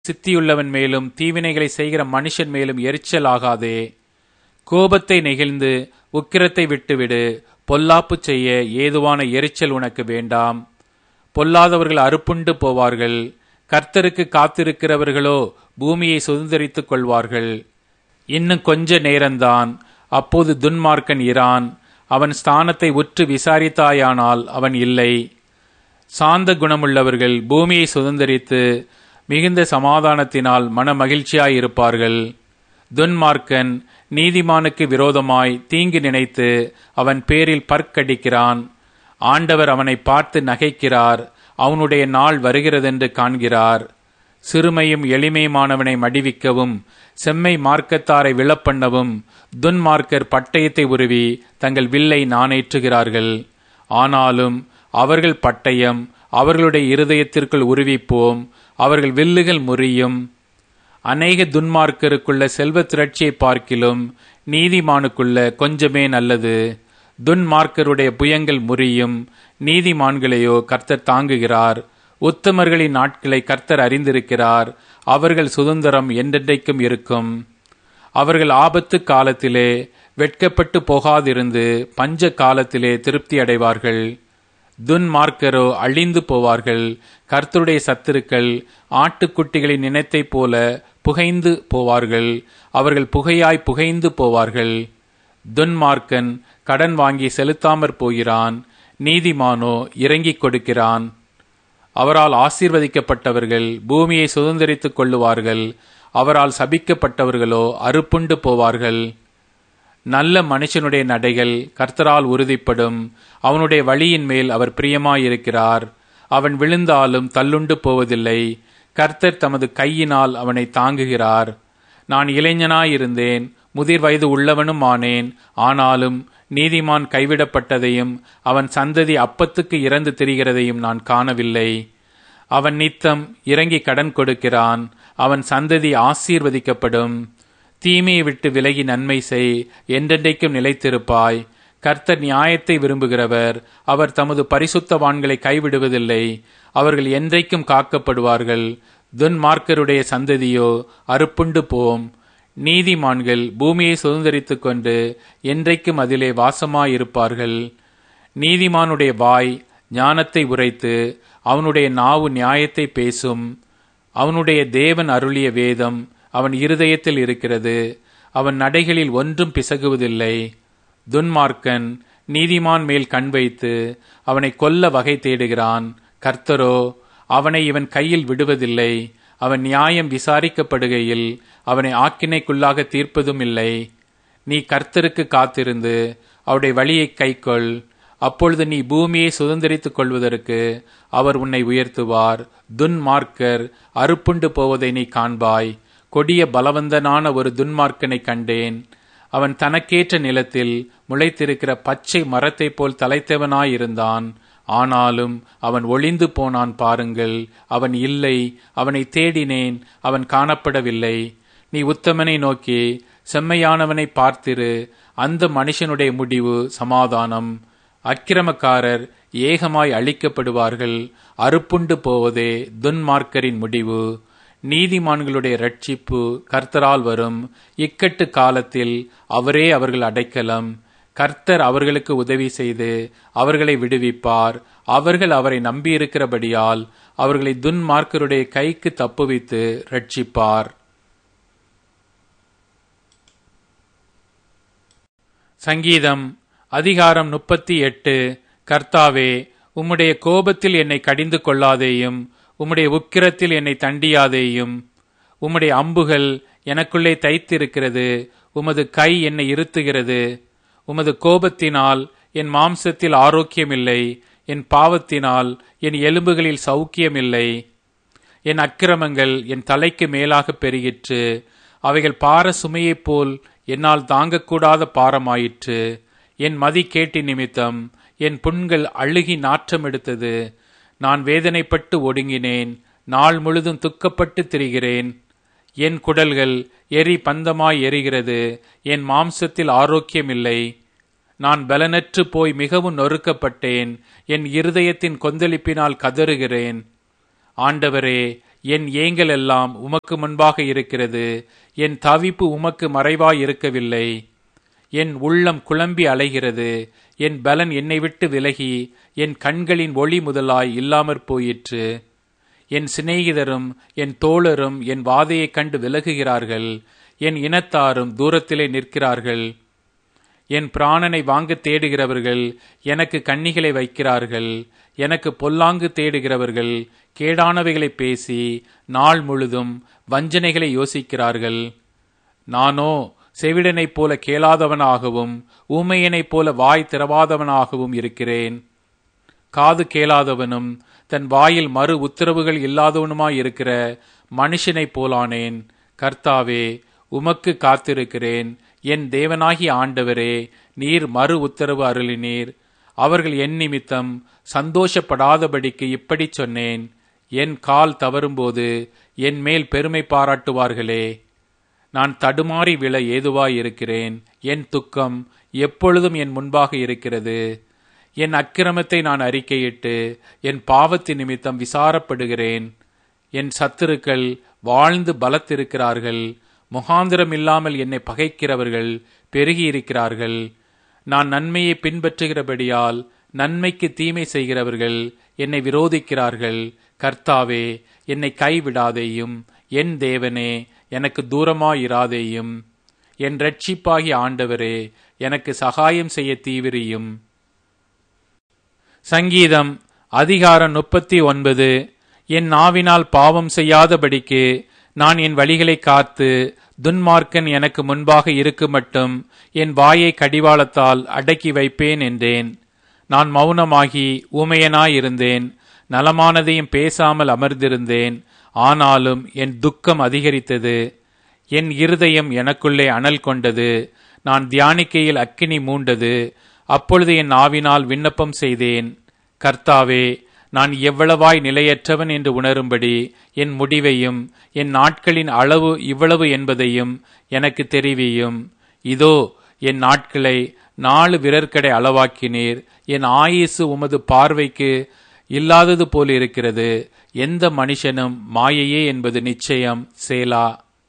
சித்தியுள்ளவன் மேலும் தீவினைகளை செய்கிற மனுஷன் மேலும் எரிச்சல் ஆகாதே. கோபத்தை நெகிழ்ந்து உக்கிரத்தை விட்டுவிடு. பொல்லாப்பு செய்ய ஏதுவான எரிச்சல் உனக்கு வேண்டாம். பொல்லாதவர்கள் அறுப்புண்டு போவார்கள். கர்த்தருக்கு காத்திருக்கிறவர்களோ பூமியை சுதந்தரித்துக் கொள்வார்கள். இன்னும் கொஞ்ச நேரம்தான், அப்போது துன்மார்க்கன் இரான். அவன் ஸ்தானத்தை உற்று விசாரித்தாயானால் அவன் இல்லை. சாந்த குணமுள்ளவர்கள் பூமியை சுதந்தரித்து மிகுந்த சமாதானத்தினால் மன மகிழ்ச்சியாயிருப்பார்கள். துன்மார்க்கன் நீதிமானுக்கு விரோதமாய் தீங்கு நினைத்து அவன் பேரில் பற்கடிக்கிறான். ஆண்டவர் அவனை பார்த்து நகைக்கிறார். அவனுடைய நாள் வருகிறதென்று காண்கிறார். சிறுமையும் எளிமையுமானவனை மடிவிக்கவும் செம்மை மார்க்கத்தாரை விழப்பண்ணவும் துன்மார்க்கர் பட்டயத்தை உருவி தங்கள் வில்லை நாணேற்றுகிறார்கள். ஆனாலும் அவர்கள் பட்டயம் அவர்களுடைய இருதயத்திற்குள் உருவிப்போம். அவர்கள் வில்லுகள் முறியும். அநேக துன்மார்க்கருக்குள்ள செல்வ திரட்சியை பார்க்கிலும் நீதிமானுக்குள்ள கொஞ்சமே நல்லது. துன்மார்க்கருடைய புயங்கள் முறியும். நீதிமான்களையோ கர்த்தர் தாங்குகிறார். உத்தமர்களின் நாட்களை கர்த்தர் அறிந்திருக்கிறார். அவர்கள் சுதந்திரம் என்றென்றைக்கும் இருக்கும். அவர்கள் ஆபத்து காலத்திலே வெட்கப்பட்டு போகாதிருந்து பஞ்ச காலத்திலே திருப்தி அடைவார்கள். துன்மார்க்கரோ அழிந்து போவார்கள். கர்த்தருடைய சத்துருக்கள் ஆட்டுக்குட்டிகளின் நினைத்தைப் போல புகைந்து போவார்கள். அவர்கள் புகையாய் புகைந்து போவார்கள். துன்மார்க்கன் கடன் வாங்கி செலுத்தாமற் போகிறான். நீதிமானோ இறங்கிக் கொடுக்கிறான். அவரால் ஆசீர்வதிக்கப்பட்டவர்கள் பூமியை சுதந்தரித்துக் கொள்ளுவார்கள். அவரால் சபிக்கப்பட்டவர்களோ அறுப்புண்டு போவார்கள். நல்ல மனுஷனுடைய நடைகள் கர்த்தரால் உறுதிப்படும். அவனுடைய வழியின் மேல் அவர் பிரியமாயிருக்கிறார். அவன் விழுந்தாலும் தள்ளுண்டு போவதில்லை. கர்த்தர் தமது கையினால் அவனை தாங்குகிறார். நான் இளைஞனாயிருந்தேன், முதிர் வயது உள்ளவனும் ஆனேன். ஆனாலும் நீதிமான் கைவிடப்பட்டதையும் அவன் சந்ததி அப்பத்துக்கு இறந்து திரிகிறதையும் நான் காணவில்லை. அவன் நித்தம் இறங்கி கடன் கொடுக்கிறான். அவன் சந்ததி ஆசீர்வதிக்கப்படும். தீமையை விட்டு விலகி நன்மை செய், என்றென்றைக்கும் நிலைத்திருப்பாய். கர்த்தர் நியாயத்தை விரும்புகிறவர். அவர் தமது பரிசுத்தவான்களை கைவிடுவதில்லை. அவர்கள் என்றைக்கும் காக்கப்படுவார்கள். துன்மார்க்கருடைய சந்ததியோ அறுப்புண்டு போம். நீதிமான்கள் பூமியை சுதந்தரித்துக் கொண்டு என்றைக்கும் அதிலே வாசமாயிருப்பார்கள். நீதிமானுடைய வாய் ஞானத்தை உரைத்து அவனுடைய நாவு நியாயத்தை பேசும். அவனுடைய தேவன் அருளிய வேதம் அவன் இருதயத்தில் இருக்கிறது. அவன் நடைகளில் ஒன்றும் பிசகுவதில்லை. துன்மார்க்கன் நீதிமான் மேல் கண் வைத்து அவனை கொல்ல வகை தேடுகிறான். கர்த்தரோ அவனை இவன் கையில் விடுவதில்லை. அவன் நியாயம் விசாரிக்கப்படுகையில் அவனை ஆக்கினைக்குள்ளாக தீர்ப்பதும் இல்லை. நீ கர்த்தருக்கு காத்திருந்து அவருடைய வழியை கைக்கொள். அப்பொழுது நீ பூமியை சுதந்தரித்துக் கொள்வதற்கு அவர் உன்னை உயர்த்துவார். துன்மார்க்கர் அறுப்புண்டு போவதை நீ காண்பாய். கொடிய பலவந்தனான ஒரு துன்மார்க்கனை கண்டேன். அவன் தனக்கேற்ற நிலத்தில் முளைத்திருக்கிற பச்சை மரத்தை போல் தலைத்தவனாயிருந்தான். ஆனாலும் அவன் ஒளிந்து போனான் பாருங்கள். அவன் இல்லை. அவனை தேடினேன், அவன் காணப்படவில்லை. நீ உத்தமனை நோக்கி செம்மையானவனை பார்த்திரு. அந்த மனுஷனுடைய முடிவு சமாதானம். அக்கிரமக்காரர் ஏகமாய் அழிக்கப்படுவார்கள். அறுப்புண்டு போவதே துன்மார்க்கரின் முடிவு. நீதிமான்களுடைய இரட்சிப்பு கர்த்தரால் வரும். இக்கட்டு காலத்தில் அவரே அவர்கள் அடைக்கலம். கர்த்தர் அவர்களுக்கு உதவி செய்து அவர்களை விடுவிப்பார். அவர்கள் அவரை நம்பியிருக்கிறபடியால் அவர்களை துன்மார்க்கருடைய கைக்கு தப்புவித்து இரட்சிப்பார். சங்கீதம் அதிகாரம் 38. கர்த்தாவே, உம்முடைய கோபத்தில் என்னை கடிந்து கொள்ளாதேயும், உம்முடைய உக்கிரத்தில் என்னை தண்டியாதேயும். உம்முடைய அம்புகள் எனக்குள்ளே தைத்திருக்கிறது. உமது கை என்னை இருத்துகிறது. உமது கோபத்தினால் என் மாம்சத்தில் ஆரோக்கியமில்லை. என் பாவத்தினால் என் எலும்புகளில் சௌக்கியமில்லை. என் அக்கிரமங்கள் என் தலைக்கு மேலாக பெருகிற்று. அவைகள் பார சுமையைப் போல் என்னால் தாங்கக்கூடாத பாரமாயிற்று. என் மதி கேட்டி நிமித்தம் என் புண்கள் அழுகி நாற்றம் எடுத்தது. நான் வேதனைப்பட்டு ஒடுங்கினேன். நாள் முழுதும் துக்கப்பட்டு திரிகிறேன். என் குடல்கள் எரி பந்தமாய் எரிகிறது. என் மாம்சத்தில் ஆரோக்கியமில்லை. நான் பலனற்று போய் மிகவும் நொறுக்கப்பட்டேன். என் இருதயத்தின் கொந்தளிப்பினால் கதறுகிறேன். ஆண்டவரே, என் ஏங்கல் எல்லாம் உமக்கு முன்பாக இருக்கிறது. என் தவிப்பு உமக்கு மறைவாய் இருக்கவில்லை. என் உள்ளம் குழம்பி அலைகிறது. என் பலன் என்னை விட்டு விலகி என் கண்களின் ஒளி முதலாய் இல்லாமற் போயிற்று. என் சிநேகிதரும் என் தோழரும் என் வாதையைக் கண்டு விலகுகிறார்கள். என் இனத்தாரும் தூரத்திலே நிற்கிறார்கள். என் பிராணனை வாங்க தேடுகிறவர்கள் எனக்கு கண்ணிகளை வைக்கிறார்கள். எனக்கு பொல்லாங்கு தேடுகிறவர்கள் கேடானவைகளை பேசி நாள் முழுதும் வஞ்சனைகளை யோசிக்கிறார்கள். நானோ செவிடனைப் போல கேளாதவனாகவும் ஊமையனைப் போல வாய் திறவாதவனாகவும் இருக்கிறேன். காது கேளாதவனும் தன் வாயில் மறு உத்தரவுகள் இல்லாதவனுமாயிருக்கிற மனுஷனைப் போலானேன். கர்த்தாவே, உமக்கு காத்திருக்கிறேன். என் தேவனாகிய ஆண்டவரே, நீர் மறு உத்தரவு அருளினீர். அவர்கள் என் நிமித்தம் சந்தோஷப்படாதபடிக்கு இப்படி சொன்னேன். என் கால் தவறும்போது என் மேல் பெருமை பாராட்டுவார்களே. நான் தடுமாறி விழ ஏதுவாயிருக்கிறேன். என் துக்கம் எப்பொழுதும் என் முன்பாக இருக்கிறது. என் அக்கிரமத்தை நான் அறிக்கையிட்டு என் பாவத்தின் நிமித்தம் விசாரப்படுகிறேன். என் சத்துருக்கள் வாழ்ந்து பலத்திருக்கிறார்கள். முகாந்திரம் இல்லாமல் என்னை பகைக்கிறவர்கள் பெருகியிருக்கிறார்கள். நான் நன்மையை பின்பற்றுகிறபடியால் நன்மைக்கு தீமை செய்கிறவர்கள் என்னை விரோதிக்கிறார்கள். கர்த்தாவே, என்னை கைவிடாதேயும். என் தேவனே, எனக்கு தூரமாயிராதேயும். என் இரட்சிப்பாகிய ஆண்டவரே, எனக்கு சகாயம் செய்ய தீவிரியும். சங்கீதம் அதிகாரம் 39. என் நாவினால் பாவம் செய்யாதபடிக்கு நான் என் வழிகளை காத்து துன்மார்க்கன் எனக்கு முன்பாக இருக்குமட்டும் என் வாயை கடிவாளத்தால் அடக்கி வைப்பேன் என்றேன். நான் மௌனமாகி ஊமையனாயிருந்தேன். நலமானதையும் பேசாமல் அமர்ந்திருந்தேன். ஆனாலும் என் துக்கம் அதிகரித்தது. என் இருதயம் எனக்குள்ளே அனல் கொண்டது. நான் தியானிக்கையில் அக்கினி மூண்டது. அப்பொழுது என் நாவினால் விண்ணப்பம் செய்தேன். கர்த்தாவே, நான் எவ்வளவாய் நிலையற்றவன் என்று உணரும்படி என் முடிவையும் என் நாட்களின் அளவு இவ்வளவு என்பதையும் எனக்கு தெரிவியும். இதோ, என் நாட்களை 4 விரற்கடை அளவாக்கினீர். என் ஆயுசு உமது பார்வைக்கு இல்லாதது போல் இருக்கிறது. எந்த மனுஷனும் மாயையே என்பது நிச்சயம். சேலா.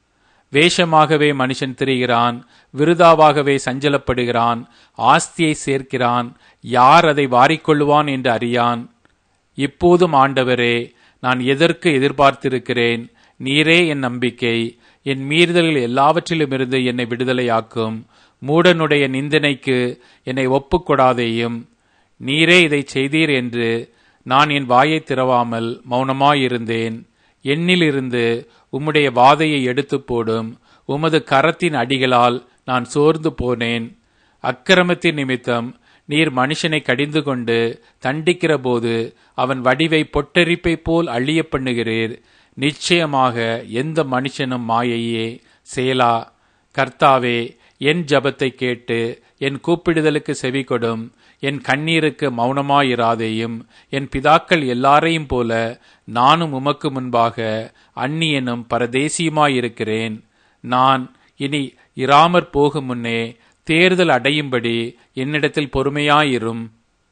வேஷமாகவே மனுஷன் திரிகிறான். விருதாவாகவே சஞ்சலப்படுகிறான். ஆஸ்தியை சேர்க்கிறான். யார் அதை வாரிக்கொள்ளுவான் என்று அறியான். இப்போதும் ஆண்டவரே, நான் எதற்கு எதிர்பார்த்திருக்கிறேன்? நீரே என் நம்பிக்கை. என் மீறுதல்கள் எல்லாவற்றிலுமிருந்து என்னை விடுதலையாக்கும். மூடனுடைய நிந்தனைக்கு என்னை ஒப்புக்கொடாதேயும். நீரே இதை செய்தீர் என்று நான் என் வாயை திறவாமல் மௌனமாயிருந்தேன். என்னிலிருந்து உம்முடைய வாதையை எடுத்து போடும். உமது கரத்தின் அடிகளால் நான் சோர்ந்து போனேன். அக்கிரமத்தின் நிமித்தம் நீர் மனுஷனை கடிந்து கொண்டு தண்டிக்கிற போது அவன் வடிவை பொட்டரிப்பை போல் அழிய பண்ணுகிறீர். நிச்சயமாக எந்த மனுஷனும் மாயையே. சேலா. கர்த்தாவே, என் ஜபத்தை கேட்டு என் கூப்பிடுதலுக்கு செவிகொடும். என் கண்ணீருக்கு மௌனமாயிராதேயும். என் பிதாக்கள் எல்லாரையும் போல நானும் உமக்கு முன்பாக அந்நியனும் பரதேசியுமாயிருக்கிறேன். நான் இனி இராமற் போகும் முன்னே தேர்தல் அடையும்படி என்னிடத்தில் பொறுமையாயிரும்.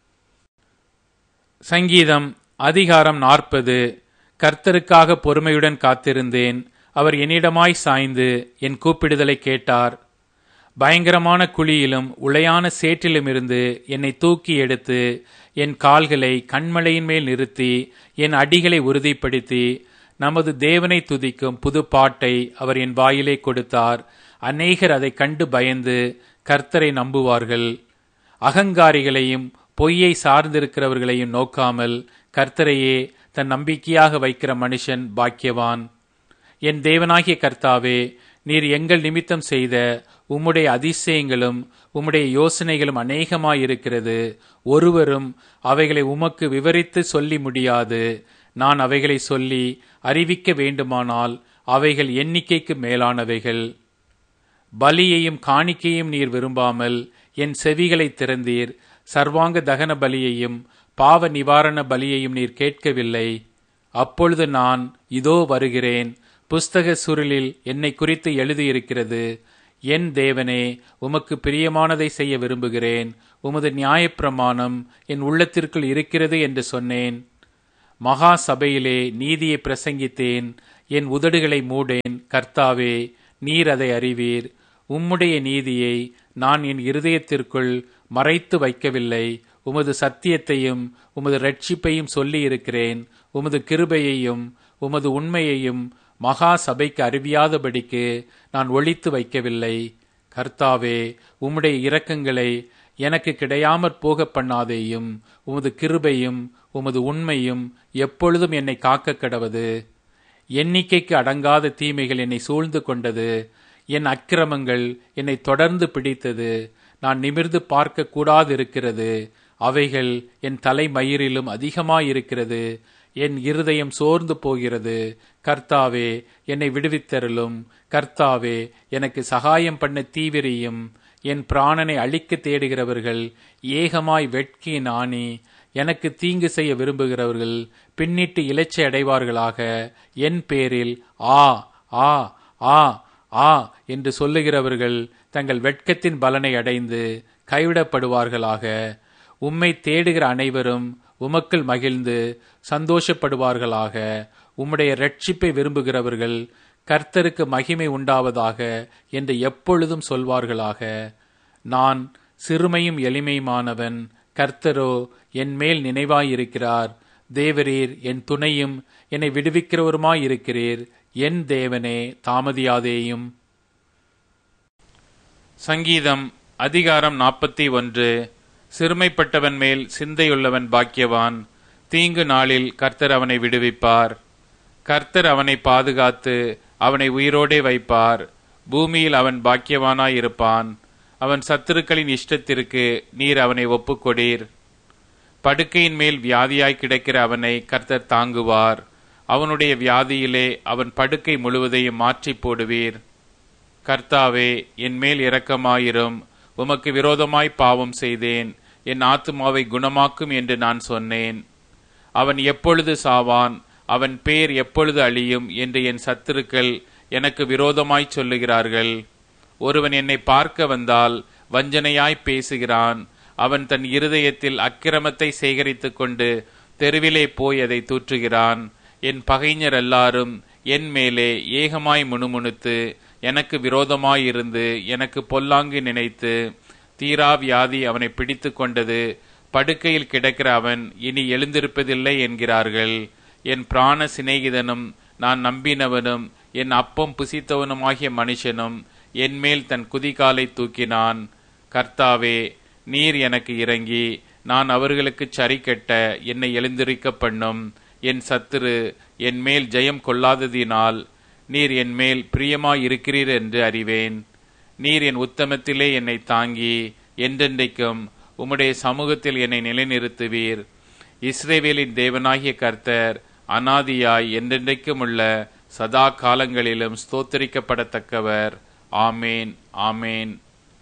சங்கீதம் அதிகாரம் 40. கர்த்தருக்காக பொறுமையுடன் காத்திருந்தேன். அவர் என்னிடமாய் சாய்ந்து என் கூப்பிடுதலை கேட்டார். பயங்கரமான குழியிலும் உளையான சேற்றிலுமிருந்து என்னை தூக்கி எடுத்து என் கால்களை கண்மலையின் மேல் நிறுத்தி என் அடிகளை உறுதிப்படுத்தி நமது தேவனை துதிக்கும் புது பாட்டை அவர் என் வாயிலே கொடுத்தார். அநேகர் அதை கண்டு பயந்து கர்த்தரை நம்புவார்கள். அகங்காரிகளையும் பொய்யை சார்ந்திருக்கிறவர்களையும் நோக்காமல் கர்த்தரையே தன் நம்பிக்கையாக வைக்கிற மனுஷன் பாக்கியவான். என் தேவனாகிய கர்த்தாவே, நீர் எங்கள் நிமித்தம் செய்த உம்முடைய அதிசயங்களும் உம்முடைய யோசனைகளும் அநேகமாயிருக்கிறது. ஒருவரும் அவைகளை உமக்கு விவரித்து சொல்லி முடியாது. நான் அவைகளை சொல்லி அறிவிக்க வேண்டுமானால் அவைகள் எண்ணிக்கைக்கு மேலானவைகள். பலியையும் காணிக்கையும் நீர் விரும்பாமல் என் செவிகளை திறந்தீர். சர்வாங்க தகன பலியையும் பாவ நிவாரண பலியையும் நீர் கேட்கவில்லை. அப்பொழுது நான், இதோ வருகிறேன், புஸ்தக சுருளில் என்னை குறித்து எழுதியிருக்கிறது. என் தேவனே, உமக்கு பிரியமானதை செய்ய விரும்புகிறேன். உமது நியாயப்பிரமாணம் என் உள்ளத்திற்குள் இருக்கிறது என்று சொன்னேன். மகா சபையிலே நீதியை பிரசங்கித்தேன். என் உதடுகளை மூடேன். கர்த்தாவே, நீர் அதை அறிவீர். உம்முடைய நீதியை நான் என் இருதயத்திற்குள் மறைத்து வைக்கவில்லை. உமது சத்தியத்தையும் உமது இரட்சிப்பையும் சொல்லி இருக்கிறேன். உமது கிருபையையும் உமது உண்மையையும் மகா சபைக்கு அறிவியாதபடிக்கு நான் ஒளித்து வைக்கவில்லை. கர்த்தாவே, உம்முடைய இரக்கங்களை எனக்கு கிடையாமற் போக பண்ணாதேயும். உமது கிருபையும் உமது உண்மையும் எப்பொழுதும் என்னை காக்க கடவது. எண்ணிக்கைக்கு அடங்காத தீமைகள் என்னை சூழ்ந்து கொண்டது. என் அக்கிரமங்கள் என்னை தொடர்ந்து பிடித்தது. நான் நிமிர்ந்து பார்க்க கூடாதிருக்கிறது. அவைகள் என் தலைமயிரிலும் அதிகமாயிருக்கிறது. என் இருதயம் சோர்ந்து போகிறது. கர்த்தாவே, என்னை விடுவித்தருளும். கர்த்தாவே, எனக்கு சகாயம் பண்ண தீவிரியும். என் பிராணனை அழிக்க தேடுகிறவர்கள் ஏகமாய் வெட்கி நாணி எனக்கு தீங்கு செய்ய விரும்புகிறவர்கள் பின்னிட்டு இலச்சை அடைவார்களாக. என் பேரில் ஆ ஆ ஆ ஆ என்று சொல்லுகிறவர்கள் தங்கள் வெட்கத்தின் பலனை அடைந்து கைவிடப்படுவார்களாக. உம்மை தேடுகிற அனைவரும் உமக்குள் மகிழ்ந்து சந்தோஷப்படுவார்களாக. உம்முடைய இரட்சிப்பை விரும்புகிறவர்கள் கர்த்தருக்கு மகிமை உண்டாவதாக என்று எப்பொழுதும் சொல்வார்களாக. நான் சிறுமையும் எளிமையுமானவன். கர்த்தரோ என் மேல் நினைவாயிருக்கிறார். தேவரீர் என் துணையும் என்னை விடுவிக்கிறவருமாயிருக்கிறீர். என் தேவனே, தாமதியாதேயும். சங்கீதம் அதிகாரம் 41. சிறுமைப்பட்டவன் மேல் சிந்தையுள்ளவன் பாக்கியவான். தீங்கு நாளில் கர்த்தர் அவனை விடுவிப்பார். கர்த்தர் அவனை பாதுகாத்து அவனை உயிரோடே வைப்பார். பூமியில் அவன் பாக்கியவானாயிருப்பான். அவன் சத்துருக்களின் இஷ்டத்திற்கு நீர் அவனை ஒப்புக்கொடீர். படுக்கையின் மேல் வியாதியாய் கிடக்கிற அவனை கர்த்தர் தாங்குவார். அவனுடைய வியாதியிலே அவன் படுக்கை முழுவதையும் மாற்றி போடுவீர். கர்த்தாவே, என் மேல் இரக்கமாயிரும். உமக்கு விரோதமாய் பாவம் செய்தேன். என் ஆத்துமாவை குணமாக்கும் என்று நான் சொன்னேன். அவன் எப்பொழுது சாவான்? அவன் பேர் எப்பொழுது அழியும் என்று என் சத்துருக்கள் எனக்கு விரோதமாய் சொல்லுகிறார்கள். ஒருவன் என்னை பார்க்க வந்தால் வஞ்சனையாய் பேசுகிறான். அவன் தன் இருதயத்தில் அக்கிரமத்தை சேகரித்துக் கொண்டு தெருவிலே போய் அதை தூற்றுகிறான். என் பகைஞர் எல்லாரும் என் மேலே ஏகமாய் முணுமுணுத்து எனக்கு விரோதமாயிருந்து எனக்கு பொல்லாங்கு நினைத்து தீரா வியாதி அவனை பிடித்து கொண்டது. படுக்கையில் கிடக்கிற அவன் இனி எழுந்திருப்பதில்லை என்கிறார்கள். என் பிராண சிநேகிதனும் நான் நம்பினவனும் என் அப்பம் புசித்தவனுமாகிய மனுஷனும் என் மேல் தன் குதிகாலை தூக்கினான். கர்த்தாவே, நீர் எனக்கு இறங்கி நான் அவர்களுக்கு சரி கட்ட என்னை எழுந்திருக்க பண்ணும். என் சத்துரு என் மேல் ஜெயம் கொள்ளாததினால் நீர் என் மேல் பிரியமாயிருக்கிறீர் என்று அறிவேன். நீர் என் உத்தமத்திலே என்னை தாங்கி என்றென்றைக்கும் உம்முடைய சமூகத்தில் என்னை நிலைநிறுத்துவீர். இஸ்ரவேலின் தேவனாகிய கர்த்தர் அநாதியாய் என்றென்றைக்கும் உள்ள சதா காலங்களிலும் ஸ்தோத்தரிக்கப்படத்தக்கவர். ஆமேன், ஆமேன்.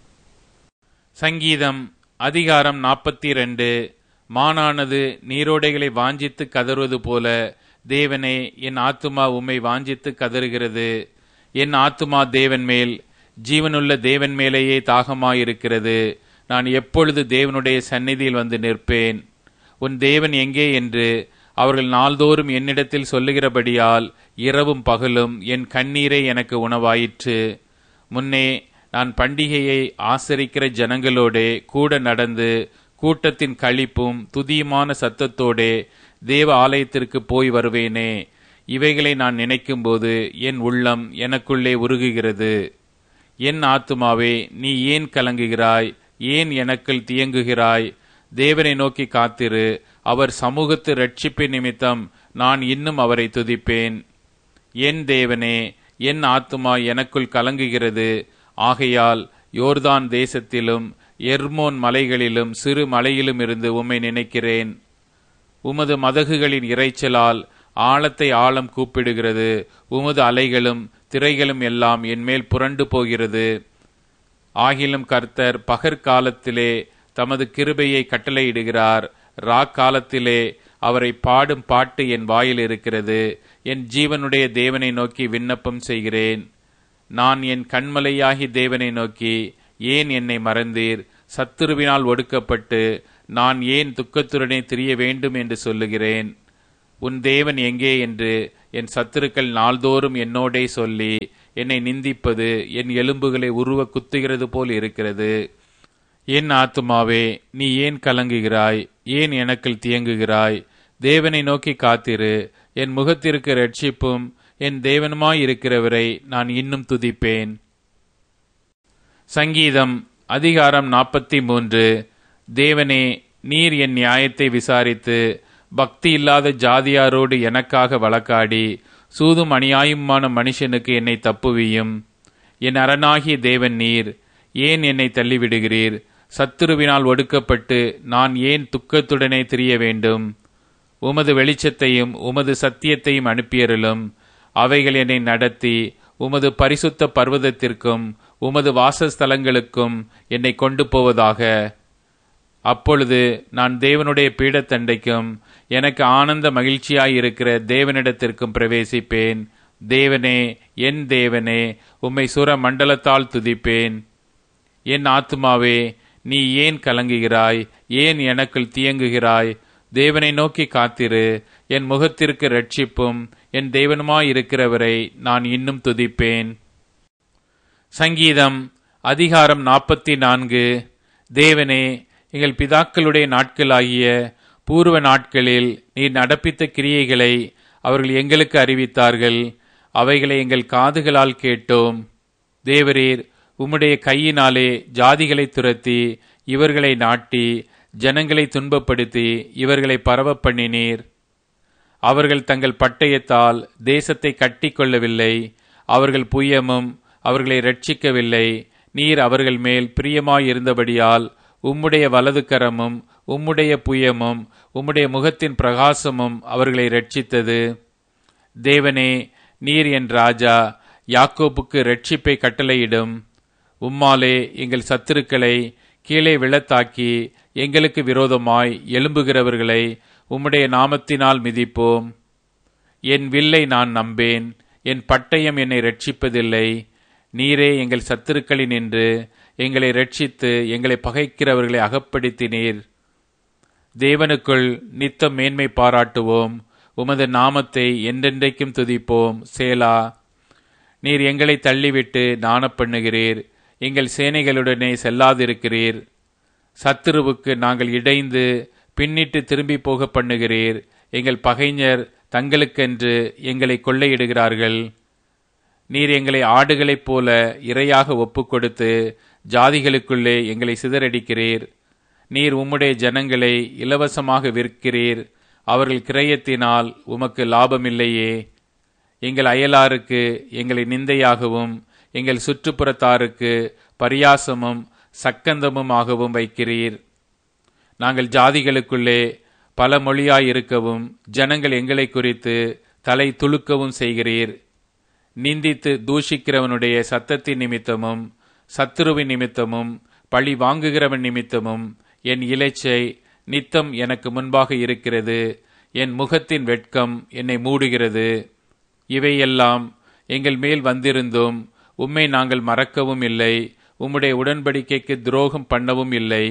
சங்கீதம் அதிகாரம் 42. மானானது நீரோடைகளை வாஞ்சித்து கதறுவது போல தேவனே, என் ஆத்துமா உம்மை வாஞ்சித்து கதறுகிறது. என் ஆத்துமா தேவன் மேல், ஜீவனுள்ள தேவன் மேலேயே தாகமாயிருக்கிறது. நான் எப்பொழுது தேவனுடைய சந்நிதியில் வந்து நிற்பேன்? உன் தேவன் எங்கே என்று அவர்கள் நாள்தோறும் என்னிடத்தில் சொல்லுகிறபடியால் இரவும் பகலும் என் கண்ணீரே எனக்கு உணவாயிற்று. முன்னே நான் பண்டிகையை ஆசரிக்கிற ஜனங்களோடே கூட நடந்து கூட்டத்தின் களிப்பும் துதியுமான சத்தத்தோடே தேவ ஆலயத்திற்கு போய் வருவேனே. இவைகளை நான் நினைக்கும்போது என் உள்ளம் எனக்குள்ளே உருகுகிறது. என் ஆத்துமாவே, நீ ஏன் கலங்குகிறாய்? ஏன் எனக்குள் தியங்குகிறாய்? தேவனை நோக்கி காத்திரு. அவர் சமூகத்து இரட்சிப்பின் நிமித்தம் நான் இன்னும் அவரை துதிப்பேன். என் தேவனே, என் ஆத்துமா எனக்குள் கலங்குகிறது. ஆகையால் யோர்தான் தேசத்திலும் எர்மோன் மலைகளிலும் சிறு மலையிலும் இருந்து உம்மை நினைக்கிறேன். உமது மதகுகளின் இறைச்சலால் ஆழத்தை ஆழம் கூப்பிடுகிறது. உமது அலைகளும் திரைகளும் எல்லாம் என் மேல் புரண்டு போகிறது. ஆகிலும் கர்த்தர் பகற்காலத்திலே தமது கிருபையை கட்டளையிடுகிறார். ராக்காலத்திலே அவரை பாடும் பாட்டு என் வாயில் இருக்கிறது. என் ஜீவனுடைய தேவனை நோக்கி விண்ணப்பம் செய்கிறேன். நான் என் கண்மலையாகி தேவனை நோக்கி, ஏன் என்னை மறந்தீர்? சத்துருவினால் ஒடுக்கப்பட்டு நான் ஏன் துக்கத்துடனே திரிய வேண்டும் என்று சொல்லுகிறேன். உன் தேவன் எங்கே என்று என் சத்துருக்கள் நாள்தோறும் என்னோடே சொல்லி என்னை நிந்திப்பது என் எலும்புகளை உருவ குத்துகிறது போல் இருக்கிறது. என் ஆத்துமாவே, நீ ஏன் கலங்குகிறாய்? ஏன் எனக்குள் தியங்குகிறாய்? தேவனை நோக்கி காத்திரு. என் முகத்திற்கு இரட்சிப்பும் என் தேவனுமாயிருக்கிறவரை நான் இன்னும் துதிப்பேன். சங்கீதம் அதிகாரம் 43. தேவனே, நீர் என் நியாயத்தை விசாரித்து பக்தி இல்லாத ஜாதியாரோடு எனக்காக வழக்காடி சூதும் அநியாயமான மனுஷனுக்கு என்னை தப்புவியும். என் அரணாகிய தேவன் நீர். ஏன் என்னை தள்ளிவிடுகிறீர்? சத்துருவினால் ஒடுக்கப்பட்டு நான் ஏன் துக்கத்துடனே திரிய வேண்டும்? உமது வெளிச்சத்தையும் உமது சத்தியத்தையும் அனுப்பியருளும். அவைகள் என்னை நடத்தி உமது பரிசுத்த பர்வதத்திற்கும் உமது வாசஸ்தலங்களுக்கும் என்னை கொண்டு போவதாக. அப்பொழுது நான் தேவனுடைய பீடத்தண்டைக்கும் எனக்கு ஆனந்த மகிழ்ச்சியாயிருக்கிற தேவனிடத்திற்கும் பிரவேசிப்பேன். தேவனே, என் தேவனே, உம்மை சுர மண்டலத்தால் துதிப்பேன். என் ஆத்துமாவே, நீ ஏன் கலங்குகிறாய்? ஏன் எனக்குள் தியங்குகிறாய்? தேவனை நோக்கி காத்திரு. என் முகத்திற்கு இரட்சிப்பும் என் தேவனுமாயிருக்கிறவரை நான் இன்னும் துதிப்பேன். சங்கீதம் அதிகாரம் 44. தேவனே, எங்கள் பிதாக்களுடைய நாட்களாகிய பூர்வ நாட்களில் நீர் நடப்பித்த கிரியைகளை அவர்கள் எங்களுக்கு அறிவித்தார்கள். அவைகளை எங்கள் காதுகளால் கேட்டோம். தேவரீர் உம்முடைய கையினாலே ஜாதிகளை துரத்தி இவர்களை நாட்டி ஜனங்களை துன்பப்படுத்தி இவர்களை பரவ பண்ணினீர். அவர்கள் தங்கள் பட்டயத்தால் தேசத்தை கட்டி கொள்ளவில்லை. அவர்கள் புயமும் அவர்களை இரட்சிக்கவில்லை. நீர் அவர்கள் மேல் பிரியமாயிருந்தபடியால் உம்முடைய வலது கரமும் உம்முடைய புயமும் உம்முடைய முகத்தின் பிரகாசமும் அவர்களை இரட்சித்தது. தேவனே, நீர் என் ராஜா. யாக்கோபுக்கு இரட்சிப்பை கட்டளையிடும். உம்மாலே எங்கள் சத்துருக்களை கீழே விழத்தாக்கி எங்களுக்கு விரோதமாய் எழும்புகிறவர்களை உம்முடைய நாமத்தினால் மிதிப்போம். என் வில்லை நான் நம்பேன். என் பட்டயம் என்னை இரட்சிப்பதில்லை. நீரே எங்கள் சத்துருக்களின் என்று எங்களை இரட்சித்து எங்களை பகைக்கிறவர்களை அகப்படுத்தினீர். தேவனுக்குள் நித்தம் மேன்மை பாராட்டுவோம். உமது நாமத்தை என்றென்றைக்கும் துதிப்போம். சேலா. நீர் எங்களை தள்ளிவிட்டு நாணப்பண்ணுகிறீர். எங்கள் சேனைகளுடனே செல்லாதிருக்கிறீர். சத்துருவுக்கு நாங்கள் இடைந்து பின்னிட்டு திரும்பி போக பண்ணுகிறீர். எங்கள் பகைஞர் தங்களுக்கென்று எங்களை கொள்ளையிடுகிறார்கள். நீர் எங்களை ஆடுகளைப் போல இரையாக ஒப்புக்கொடுத்து ஜாதிகளுக்குள்ளே எங்களை சிதறடிக்கிறீர். நீர் உம்முடைய ஜனங்களை இலவசமாக விற்கிறீர். அவர்கள் கிரயத்தினால் உமக்கு லாபமில்லையே. எங்கள் அயலாருக்கு எங்களை நிந்தையாகவும் எங்கள் சுற்றுப்புறத்தாருக்கு பரியாசமும் சக்கந்தமுமாகவும் வைக்கிறீர். நாங்கள் ஜாதிகளுக்குள்ளே பல மொழியாயிருக்கவும் ஜனங்கள் எங்களை குறித்து தலை துலுக்கவும் செய்கிறீர். நிந்தித்து தூஷிக்கிறவனுடைய சத்தத்தின் நிமித்தமும் சத்துருவின் நிமித்தமும் பழி வாங்குகிறவன் நிமித்தமும் என் இலைச்சை நித்தம் எனக்கு முன்பாக இருக்கிறது. என் முகத்தின் வெட்கம் என்னை மூடுகிறது. இவையெல்லாம் எங்கள் மேல் வந்திருந்தும் உம்மை நாங்கள் மறக்கவும் இல்லை. உம்முடைய உடன்படிக்கைக்கு துரோகம் பண்ணவும் இல்லை.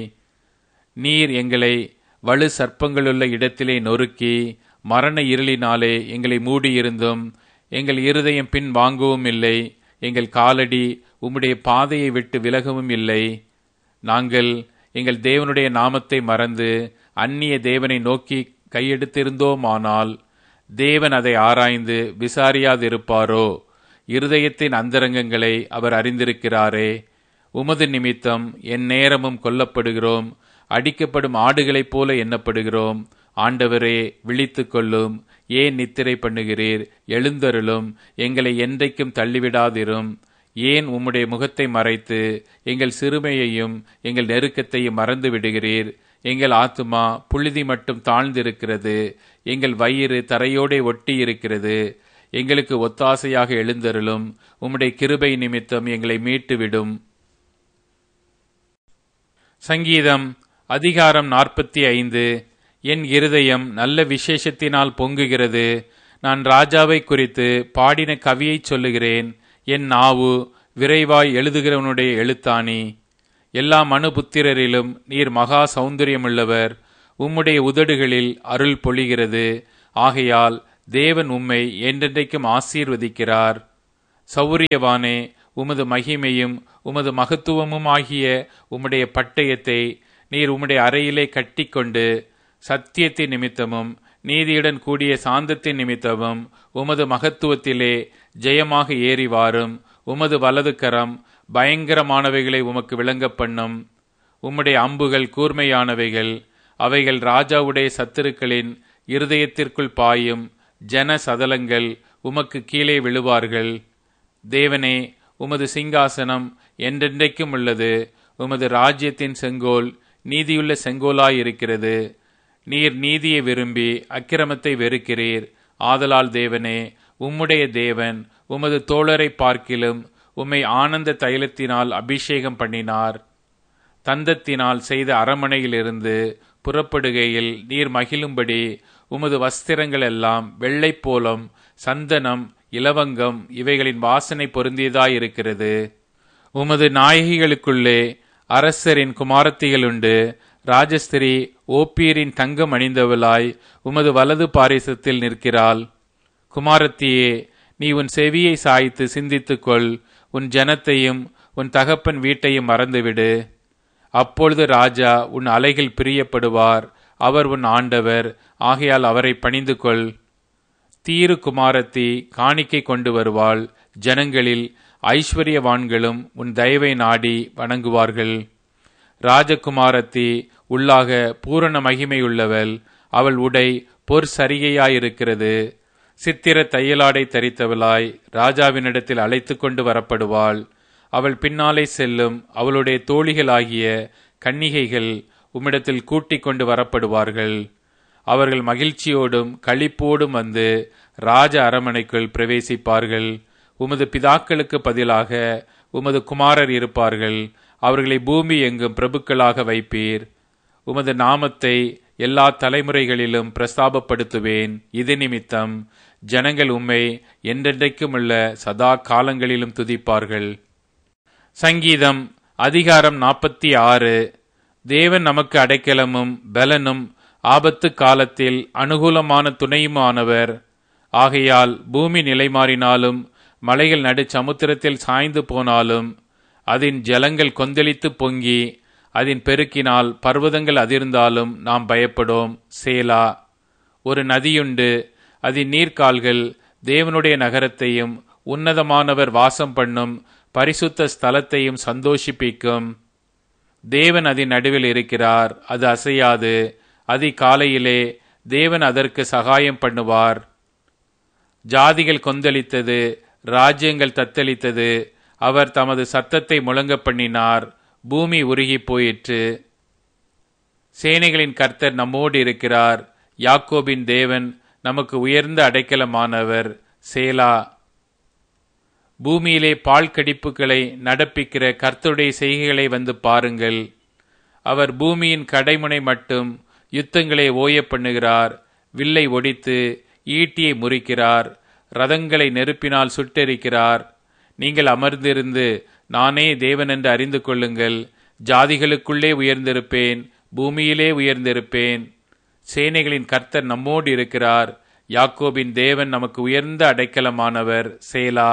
நீர் எங்களை வலு சர்ப்பங்களுள்ள இடத்திலே நொறுக்கி மரண இருளினாலே எங்களை மூடியிருந்தும் எங்கள் இருதயம் பின் வாங்கவும் இல்லை. எங்கள் காலடி உம்முடைய பாதையை விட்டு விலகவும் இல்லை. நாங்கள் எங்கள் தேவனுடைய நாமத்தை மறந்து அந்நிய தேவனை நோக்கி கையெடுத்திருந்தோமானால் தேவன் அதை ஆராய்ந்து விசாரியாதிருப்பாரோ? இருதயத்தின் அந்தரங்கங்களை அவர் அறிந்திருக்கிறாரே. உமது நிமித்தம் என் நேரமும் கொல்லப்படுகிறோம். அடிக்கப்படும் ஆடுகளைப் போல எண்ணப்படுகிறோம். ஆண்டவரே, விழித்துக் கொள்ளும். ஏன் நித்திரை பண்ணுகிறீர்? எழுந்தருளும். எங்களை என்றைக்கும் தள்ளிவிடாதிரும். ஏன் உம்முடைய முகத்தை மறைத்து எங்கள் சிறுமையையும் எங்கள் நெருக்கத்தையும் மறந்து விடுகிறீர்? எங்கள் ஆத்துமா புழுதி மட்டும் தாழ்ந்திருக்கிறது. எங்கள் வயிறு தரையோடே ஒட்டி இருக்கிறது. எங்களுக்கு ஒத்தாசையாக எழுந்தருளும். உம்முடைய கிருபை நிமித்தம் எங்களை மீட்டுவிடும். சங்கீதம் அதிகாரம் 45. என் இருதயம் நல்ல விசேஷத்தினால் பொங்குகிறது. நான் ராஜாவை குறித்து பாடின கவியை சொல்லுகிறேன். என் நாவு விரைவாய் எழுதுகிறவனுடைய எழுத்தாணி. எல்லா மனுபுத்திரரிலும் நீர் மகா சௌந்தரியமுள்ளவர். உம்முடைய உதடுகளில் அருள் பொழிகிறது. ஆகையால் தேவன் உம்மை என்றென்றைக்கும் ஆசீர்வதிக்கிறார். சௌரியவானே, உமது மகிமையும் உமது மகத்துவமும் ஆகிய உம்முடைய பட்டயத்தை நீர் உம்முடைய அறையிலே கட்டிக்கொண்டு சத்தியத்தின் நிமித்தமும் நீதியுடன் கூடிய சாந்தத்தின் நிமித்தமும் உமது மகத்துவத்திலே ஜெயமாக ஏறி வாரும். உமது வலது கரம் பயங்கரமானவைகளை உமக்கு விளங்க பண்ணும். உம்முடைய அம்புகள் கூர்மையானவைகள், அவைகள் ராஜாவுடைய சத்துருக்களின் இருதயத்திற்குள் பாயும். ஜன சதலங்கள் உமக்கு கீழே விழுவார்கள். தேவனே, உமது சிங்காசனம் என்றென்றைக்கும் உள்ளது. உமது ராஜ்யத்தின் செங்கோல் நீதியுள்ள செங்கோலாயிருக்கிறது. நீர் நீதியை விரும்பி அக்கிரமத்தை வெறுக்கிறீர். ஆதலால் தேவனே, உம்முடைய தேவன் உமது தோழரை பார்க்கிலும் உம்மை ஆனந்த தைலத்தினால் அபிஷேகம் பண்ணினார். தந்தத்தினால் செய்த அரமனையிலிருந்து புறப்படுகையில் நீர் மகிழும்படி உமது வஸ்திரங்கள் எல்லாம் வெள்ளை போலம், சந்தனம், இலவங்கம் இவைகளின் வாசனை பொருந்தியதாயிருக்கிறது. உமது நாயகிகளுக்குள்ளே அரசரின் குமாரத்திகளுண்டு. ராஜஸ்திரி ஓப்பீரின் தங்கம் அணிந்தவளாய் உமது வலது பாரிசத்தில் நிற்கிறாள். குமாரத்தியே, நீ உன் செவியை சாய்த்து சிந்தித்துக்கொள். உன் ஜனத்தையும் உன் தகப்பன் வீட்டையும் மறந்துவிடு. அப்பொழுது ராஜா உன் அலைகள் பிரியப்படுவார். அவர் உன் ஆண்டவர், ஆகையால் அவரை பணிந்து கொள். தீரு குமாரத்தி காணிக்கை கொண்டு வருவாள். ஜனங்களில் ஐஸ்வர்யவான்களும் உன் தயவை நாடி வணங்குவார்கள். ராஜகுமாரத்தி உள்ளாக பூரண மகிமையுள்ளவள். அவள் உடை பொற் சரிகையாயிருக்கிறது. சித்திர தையலாடை தரித்தவளாய் ராஜாவினிடத்தில் அழைத்து கொண்டு வரப்படுவாள். அவள் பின்னாலே செல்லும் அவளுடைய தோழிகளாகிய கன்னிகைகள் உம்மிடத்தில் கூட்டிக் கொண்டு வரப்படுவார்கள். அவர்கள் மகிழ்ச்சியோடும் களிப்போடும் வந்து ராஜ அரமனைக்குள் பிரவேசிப்பார்கள். உமது பிதாக்களுக்கு பதிலாக உமது குமாரர் இருப்பார்கள். அவர்களை பூமி எங்கும் பிரபுக்களாக வைப்பீர். உமது நாமத்தை எல்லா தலைமுறைகளிலும் பிரஸ்தாபப்படுத்துவேன். இது நிமித்தம் ஜனங்கள் உம்மை என்றென்றைக்கும் உள்ள சதா காலங்களிலும் துதிப்பார்கள். சங்கீதம் அதிகாரம் 46. தேவன் நமக்கு அடைக்கலமும் பலனும் ஆபத்து காலத்தில் அனுகூலமான துணையுமானவர். ஆகையால் பூமி நிலைமாறினாலும் மலைகள் நடு சமுத்திரத்தில் சாய்ந்து போனாலும் அதன் ஜலங்கள் கொந்தளித்து பொங்கி அதன் பெருக்கினால் பர்வதங்கள் அதிர்ந்தாலும் நாம் பயப்படோம். சேலா. ஒரு நதியுண்டு, அதன் நீர்க்கால்கள் தேவனுடைய நகரத்தையும் உன்னதமானவர் வாசம் பண்ணும் பரிசுத்த ஸ்தலத்தையும் சந்தோஷிப்பிக்கும். தேவன் அதன் நடுவில் இருக்கிறார், அது அசையாது. அதிகாலையிலே தேவன் அதற்கு சகாயம் பண்ணுவார். ஜாதிகள் கொந்தளித்தது, ராஜ்யங்கள் தத்தளித்தது. அவர் தமது சத்தத்தை முழங்க பண்ணினார். பூமி உருகி போயிற்று. சேனைகளின் கர்த்தர் நம்மோடு இருக்கிறார். யாக்கோபின் தேவன் நமக்கு உயர்ந்த அடைக்கலமானவர். சேலா. பூமியிலே பால் கடிப்புகளை நடப்பிக்கிற கர்த்தருடைய செய்கைகளை வந்து பாருங்கள். அவர் பூமியின் கடைமுனை மட்டும் யுத்தங்களை ஓய பண்ணுகிறார். வில்லை ஒடித்து ஈட்டியை முறிக்கிறார். ரதங்களை நெருப்பினால் சுட்டெரிக்கிறார். நீங்கள் அமர்ந்திருந்து நானே தேவன் என்று அறிந்து கொள்ளுங்கள். ஜாதிகளுக்குள்ளே உயர்ந்திருப்பேன், பூமியிலே உயர்ந்திருப்பேன். சேனைகளின் கர்த்தர் நம்மோடு இருக்கிறார். யாக்கோபின் தேவன் நமக்கு உயர்ந்த அடைக்கலமானவர். சேலா.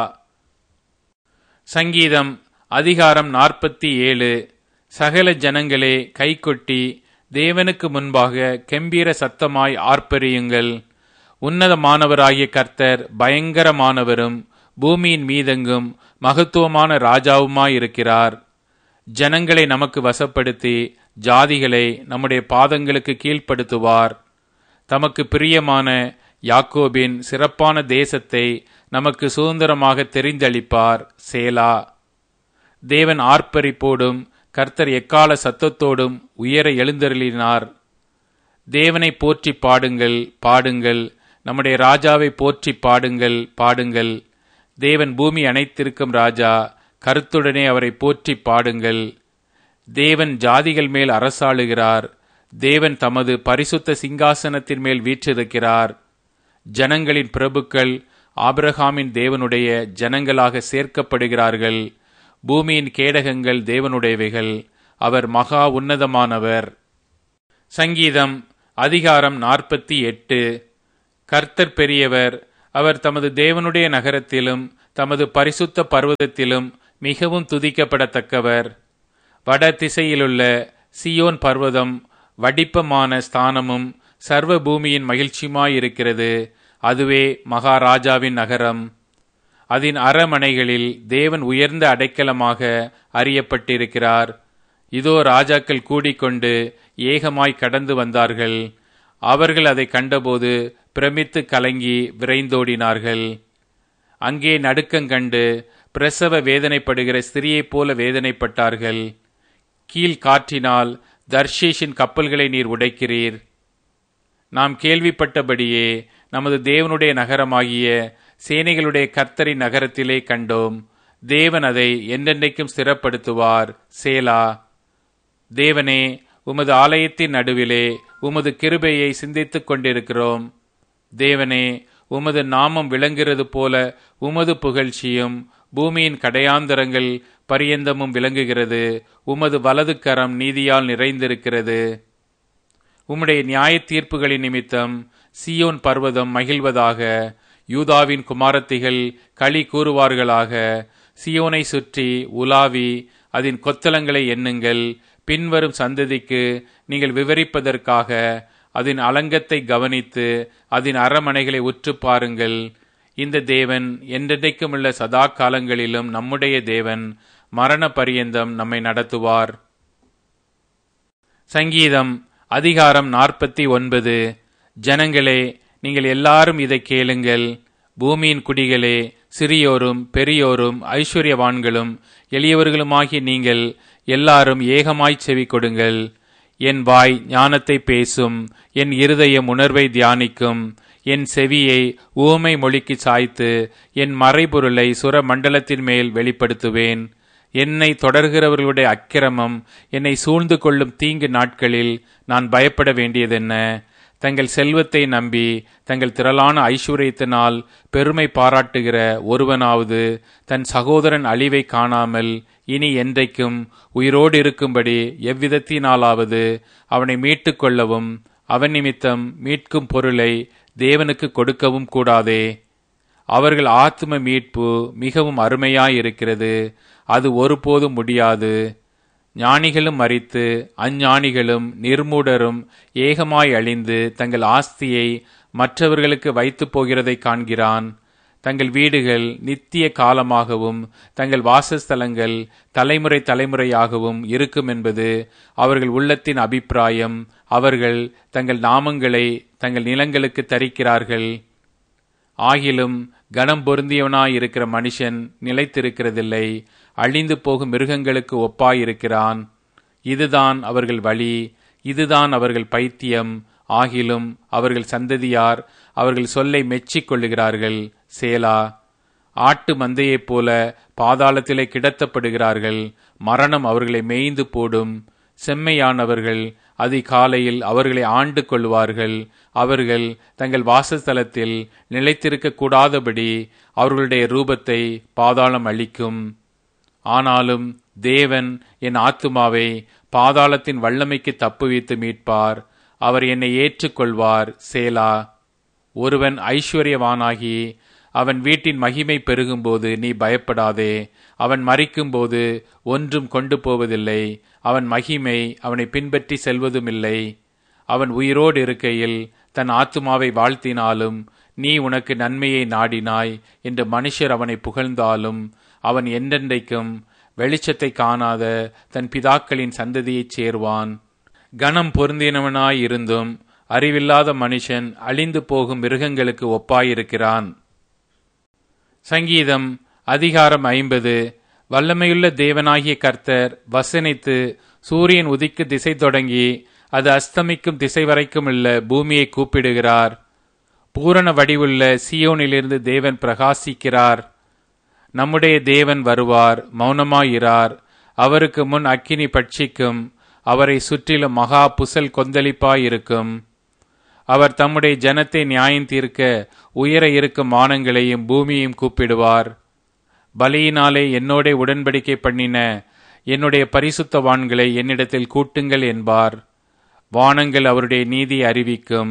சங்கீதம் அதிகாரம் 47. சகல ஜனங்களே கைகொட்டி தேவனுக்கு முன்பாக கெம்பீர சத்தமாய் ஆர்ப்பரியுங்கள். உன்னதமானவராகிய கர்த்தர் பயங்கரமானவரும் பூமியின் மீதெங்கும் மகத்துவமான ராஜாவுமாயிருக்கிறார். ஜனங்களை நமக்கு வசப்படுத்தி ஜாதிகளை நம்முடைய பாதங்களுக்கு கீழ்ப்படுத்துவார். தமக்கு பிரியமான யாக்கோபின் சிறப்பான தேசத்தை நமக்கு சுதந்திரமாக தெரிந்தளிப்பார். சேலா. தேவன் ஆர்ப்பரிப்போடும் கர்த்தர் எக்கால சத்தத்தோடும் உயர எழுந்தருளினார். தேவனை போற்றி பாடுங்கள், பாடுங்கள். நம்முடைய ராஜாவை போற்றி பாடுங்கள், பாடுங்கள். தேவன் பூமி அனைத்திற்கும் ராஜா. கருத்துடனே அவரை போற்றி பாடுங்கள். தேவன் ஜாதிகள் மேல் அரசாளுகிறார். தேவன் தமது பரிசுத்த சிங்காசனத்தின் மேல் வீற்றிருக்கிறார். ஜனங்களின் பிரபுக்கள் ஆபிரகாமின் தேவனுடைய ஜனங்களாக சேர்க்கப்படுகிறார்கள். பூமியின் கேடகங்கள் தேவனுடையவைகள். அவர் மகா உன்னதமானவர். சங்கீதம் அதிகாரம் 48. கர்த்தர் பெரியவர், அவர் தமது தேவனுடைய நகரத்திலும் தமது பரிசுத்த பர்வதத்திலும் மிகவும் துதிக்கப்படத்தக்கவர். வட திசையிலுள்ள சியோன் பர்வதம் வடிப்பமான ஸ்தானமும் சர்வ பூமியின் மகிழ்ச்சியுமாயிருக்கிறது. அதுவே மகாராஜாவின் நகரம். அதன் அரமனைகளில் தேவன் உயர்ந்த அடைக்கலமாக அறியப்பட்டிருக்கிறார். இதோ ராஜாக்கள் கூடிக்கொண்டு ஏகமாய் கடந்து வந்தார்கள். அவர்கள் அதை கண்டபோது பிரமித்து கலங்கி விரைந்தோடினார்கள். அங்கே நடுக்கங்கண்டு பிரசவ வேதனைப்படுகிற ஸ்திரியைப் போல வேதனைப்பட்டார்கள். கீழ் காற்றினால் தர்ஷீஷின் கப்பல்களை நீர் உடைக்கிறீர். நாம் கேள்விப்பட்டபடியே நமது தேவனுடைய நகரமாகிய சேனைகளுடைய கர்த்தரின் நகரத்திலே கண்டோம். தேவன் அதை என்றென்றைக்கும் ஸ்திரப்படுத்துவார். சேலா. தேவனே, உமது ஆலயத்தின் நடுவிலே உமது கிருபையை சிந்தித்துக் கொண்டிருக்கிறோம். தேவனே, உமது நாமம் விளங்குகிறது போல உமது புகழ்ச்சியும் பூமியின் கடையாந்தரங்கள் பரியந்தமும் விளங்குகிறது. உமது வலது கரம் நீதியால் நிறைந்திருக்கிறது. உம்முடைய நியாய தீர்ப்புகளின் நிமித்தம் சியோன் பர்வதம் மகிழ்வதாக. யூதாவின் குமாரத்திகள் களி கூறுவார்களாக. சியோனை சுற்றி உலாவி அதன் கொத்தளங்களை எண்ணுங்கள். பின்வரும் சந்ததிக்கு நீங்கள் விவரிப்பதற்காக அதன் அலங்கத்தை கவனித்து அதன் அரமனைகளை உற்று பாருங்கள். இந்த தேவன் என்றென்றைக்கும் உள்ள சதா காலங்களிலும் நம்முடைய தேவன். மரண பரியந்தம் நம்மை நடத்துவார். சங்கீதம் அதிகாரம் 49. ஜனங்களே, நீங்கள் எல்லாரும் இதை கேளுங்கள். பூமியின் குடிகளே, சிறியோரும் பெரியோரும் ஐஸ்வர்யவான்களும் எளியவர்களுமாகிய நீங்கள் எல்லாரும் ஏகமாய் செவி கொடுங்கள். என் வாய் ஞானத்தை பேசும், என் இருதயம் உணர்வை தியானிக்கும். என் செவியை ஊமை மொழிக்கு சாய்த்து என் மறைபொருளை சுர மண்டலத்தின் மேல் வெளிப்படுத்துவேன். என்னை தொடர்கிறவர்களுடைய அக்கிரமம் என்னை சூழ்ந்து கொள்ளும் தீங்கு நாட்களில் நான் பயப்பட வேண்டியதென்ன? தங்கள் செல்வத்தை நம்பி தங்கள் திரளான ஐஸ்வர்யத்தினால் பெருமை பாராட்டுகிற ஒருவனாவது தன் சகோதரன் அழிவை காணாமல் இனி என்றைக்கும் உயிரோடு இருக்கும்படி எவ்விதத்தினாலாவது அவனை மீட்டு கொள்ளவும் அவன் நிமித்தம் மீட்கும் பொருளை தேவனுக்கு கொடுக்கவும் கூடாதே. அவர்கள் ஆத்தும மீட்பு மிகவும் அருமையாயிருக்கிறது. அது ஒருபோதும் முடியாது. ஞானிகளும் மரித்து அஞ்ஞானிகளும் நிர்மூடரும் ஏகமாய் அழிந்து தங்கள் ஆஸ்தியை மற்றவர்களுக்கு வைத்து போகிறதை காண்கிறான். தங்கள் வீடுகள் நித்திய காலமாகவும் தங்கள் வாசஸ்தலங்கள் தலைமுறை தலைமுறையாகவும் இருக்கும் என்பது அவர்கள் உள்ளத்தின் அபிப்பிராயம். அவர்கள் தங்கள் நாமங்களை தங்கள் நிலங்களுக்கு தரிக்கிறார்கள். ஆகிலும் கனம் பொருந்தியவனாயிருக்கிற மனுஷன் நிலைத்திருக்கிறதில்லை. அழிந்து போகும் மிருகங்களுக்கு ஒப்பாயிருக்கிறான். இதுதான் அவர்கள் வழி, இதுதான் அவர்கள் பைத்தியம். ஆகிலும் அவர்கள் சந்ததியார் அவர்கள் சொல்லை மெச்சிக் கொள்ளுகிறார்கள். சேலா. ஆட்டு மந்தையைப் போல பாதாளத்திலே கிடத்தப்படுகிறார்கள். மரணம் அவர்களை மேய்ந்து போடும். செம்மையானவர்கள் அதிகாலையில் அவர்களை ஆண்டு கொள்வார்கள். அவர்கள் தங்கள் வாசஸ்தலத்தில் நிலைத்திருக்க கூடாதபடி அவர்களுடைய ரூபத்தை பாதாளம் அளிக்கும். ஆனாலும் தேவன் என் ஆத்துமாவை பாதாளத்தின் வல்லமைக்கு தப்புவித்து மீட்பார். அவர் என்னை ஏற்றுக்கொள்வார். சேலா. ஒருவன் ஐஸ்வர்யவானாகி அவன் வீட்டின் மகிமை பெருகும்போது நீ பயப்படாதே. அவன் மரிக்கும்போது ஒன்றும் கொண்டு போவதில்லை. அவன் மகிமை அவனை பின்பற்றி செல்வதுமில்லை. அவன் உயிரோடு இருக்கையில் தன் ஆத்துமாவை வாழ்த்தினாலும் நீ உனக்கு நன்மையை நாடினாய் என்று மனுஷர் அவனை புகழ்ந்தாலும் அவன் என்றென்றைக்கும் வெளிச்சத்தை காணாத தன் பிதாக்களின் சந்ததியைச் சேர்வான். கனம் பொருந்தினவனாயிருந்தும் அறிவில்லாத மனுஷன் அழிந்து போகும் மிருகங்களுக்கு ஒப்பாயிருக்கிறான். சங்கீதம் அதிகாரம் 50. வல்லமையுள்ள தேவனாகிய கர்த்தர் வசனித்து சூரியன் உதிக்கு திசை தொடங்கி அது அஸ்தமிக்கும் திசை வரைக்கும் உள்ள பூமியை கூப்பிடுகிறார். பூரண வடிவுள்ள சியோனிலிருந்து தேவன் பிரகாசிக்கிறார். நம்முடைய தேவன் வருவார், மௌனமாயிரார். அவருக்கு முன் அக்கினி பட்சிக்கும். அவரை சுற்றிலும் மகா புசல் கொந்தளிப்பாயிருக்கும். அவர் தம்முடைய ஜனத்தை நியாயம் தீர்க்க உயர இருக்கும் வானங்களையும் பூமியையும் கூப்பிடுவார். பலியினாலே என்னோட உடன்படிக்கை பண்ணின என்னுடைய பரிசுத்தவான்களை என்னிடத்தில் கூட்டுங்கள் என்பார். வானங்கள் அவருடைய நீதியை அறிவிக்கும்.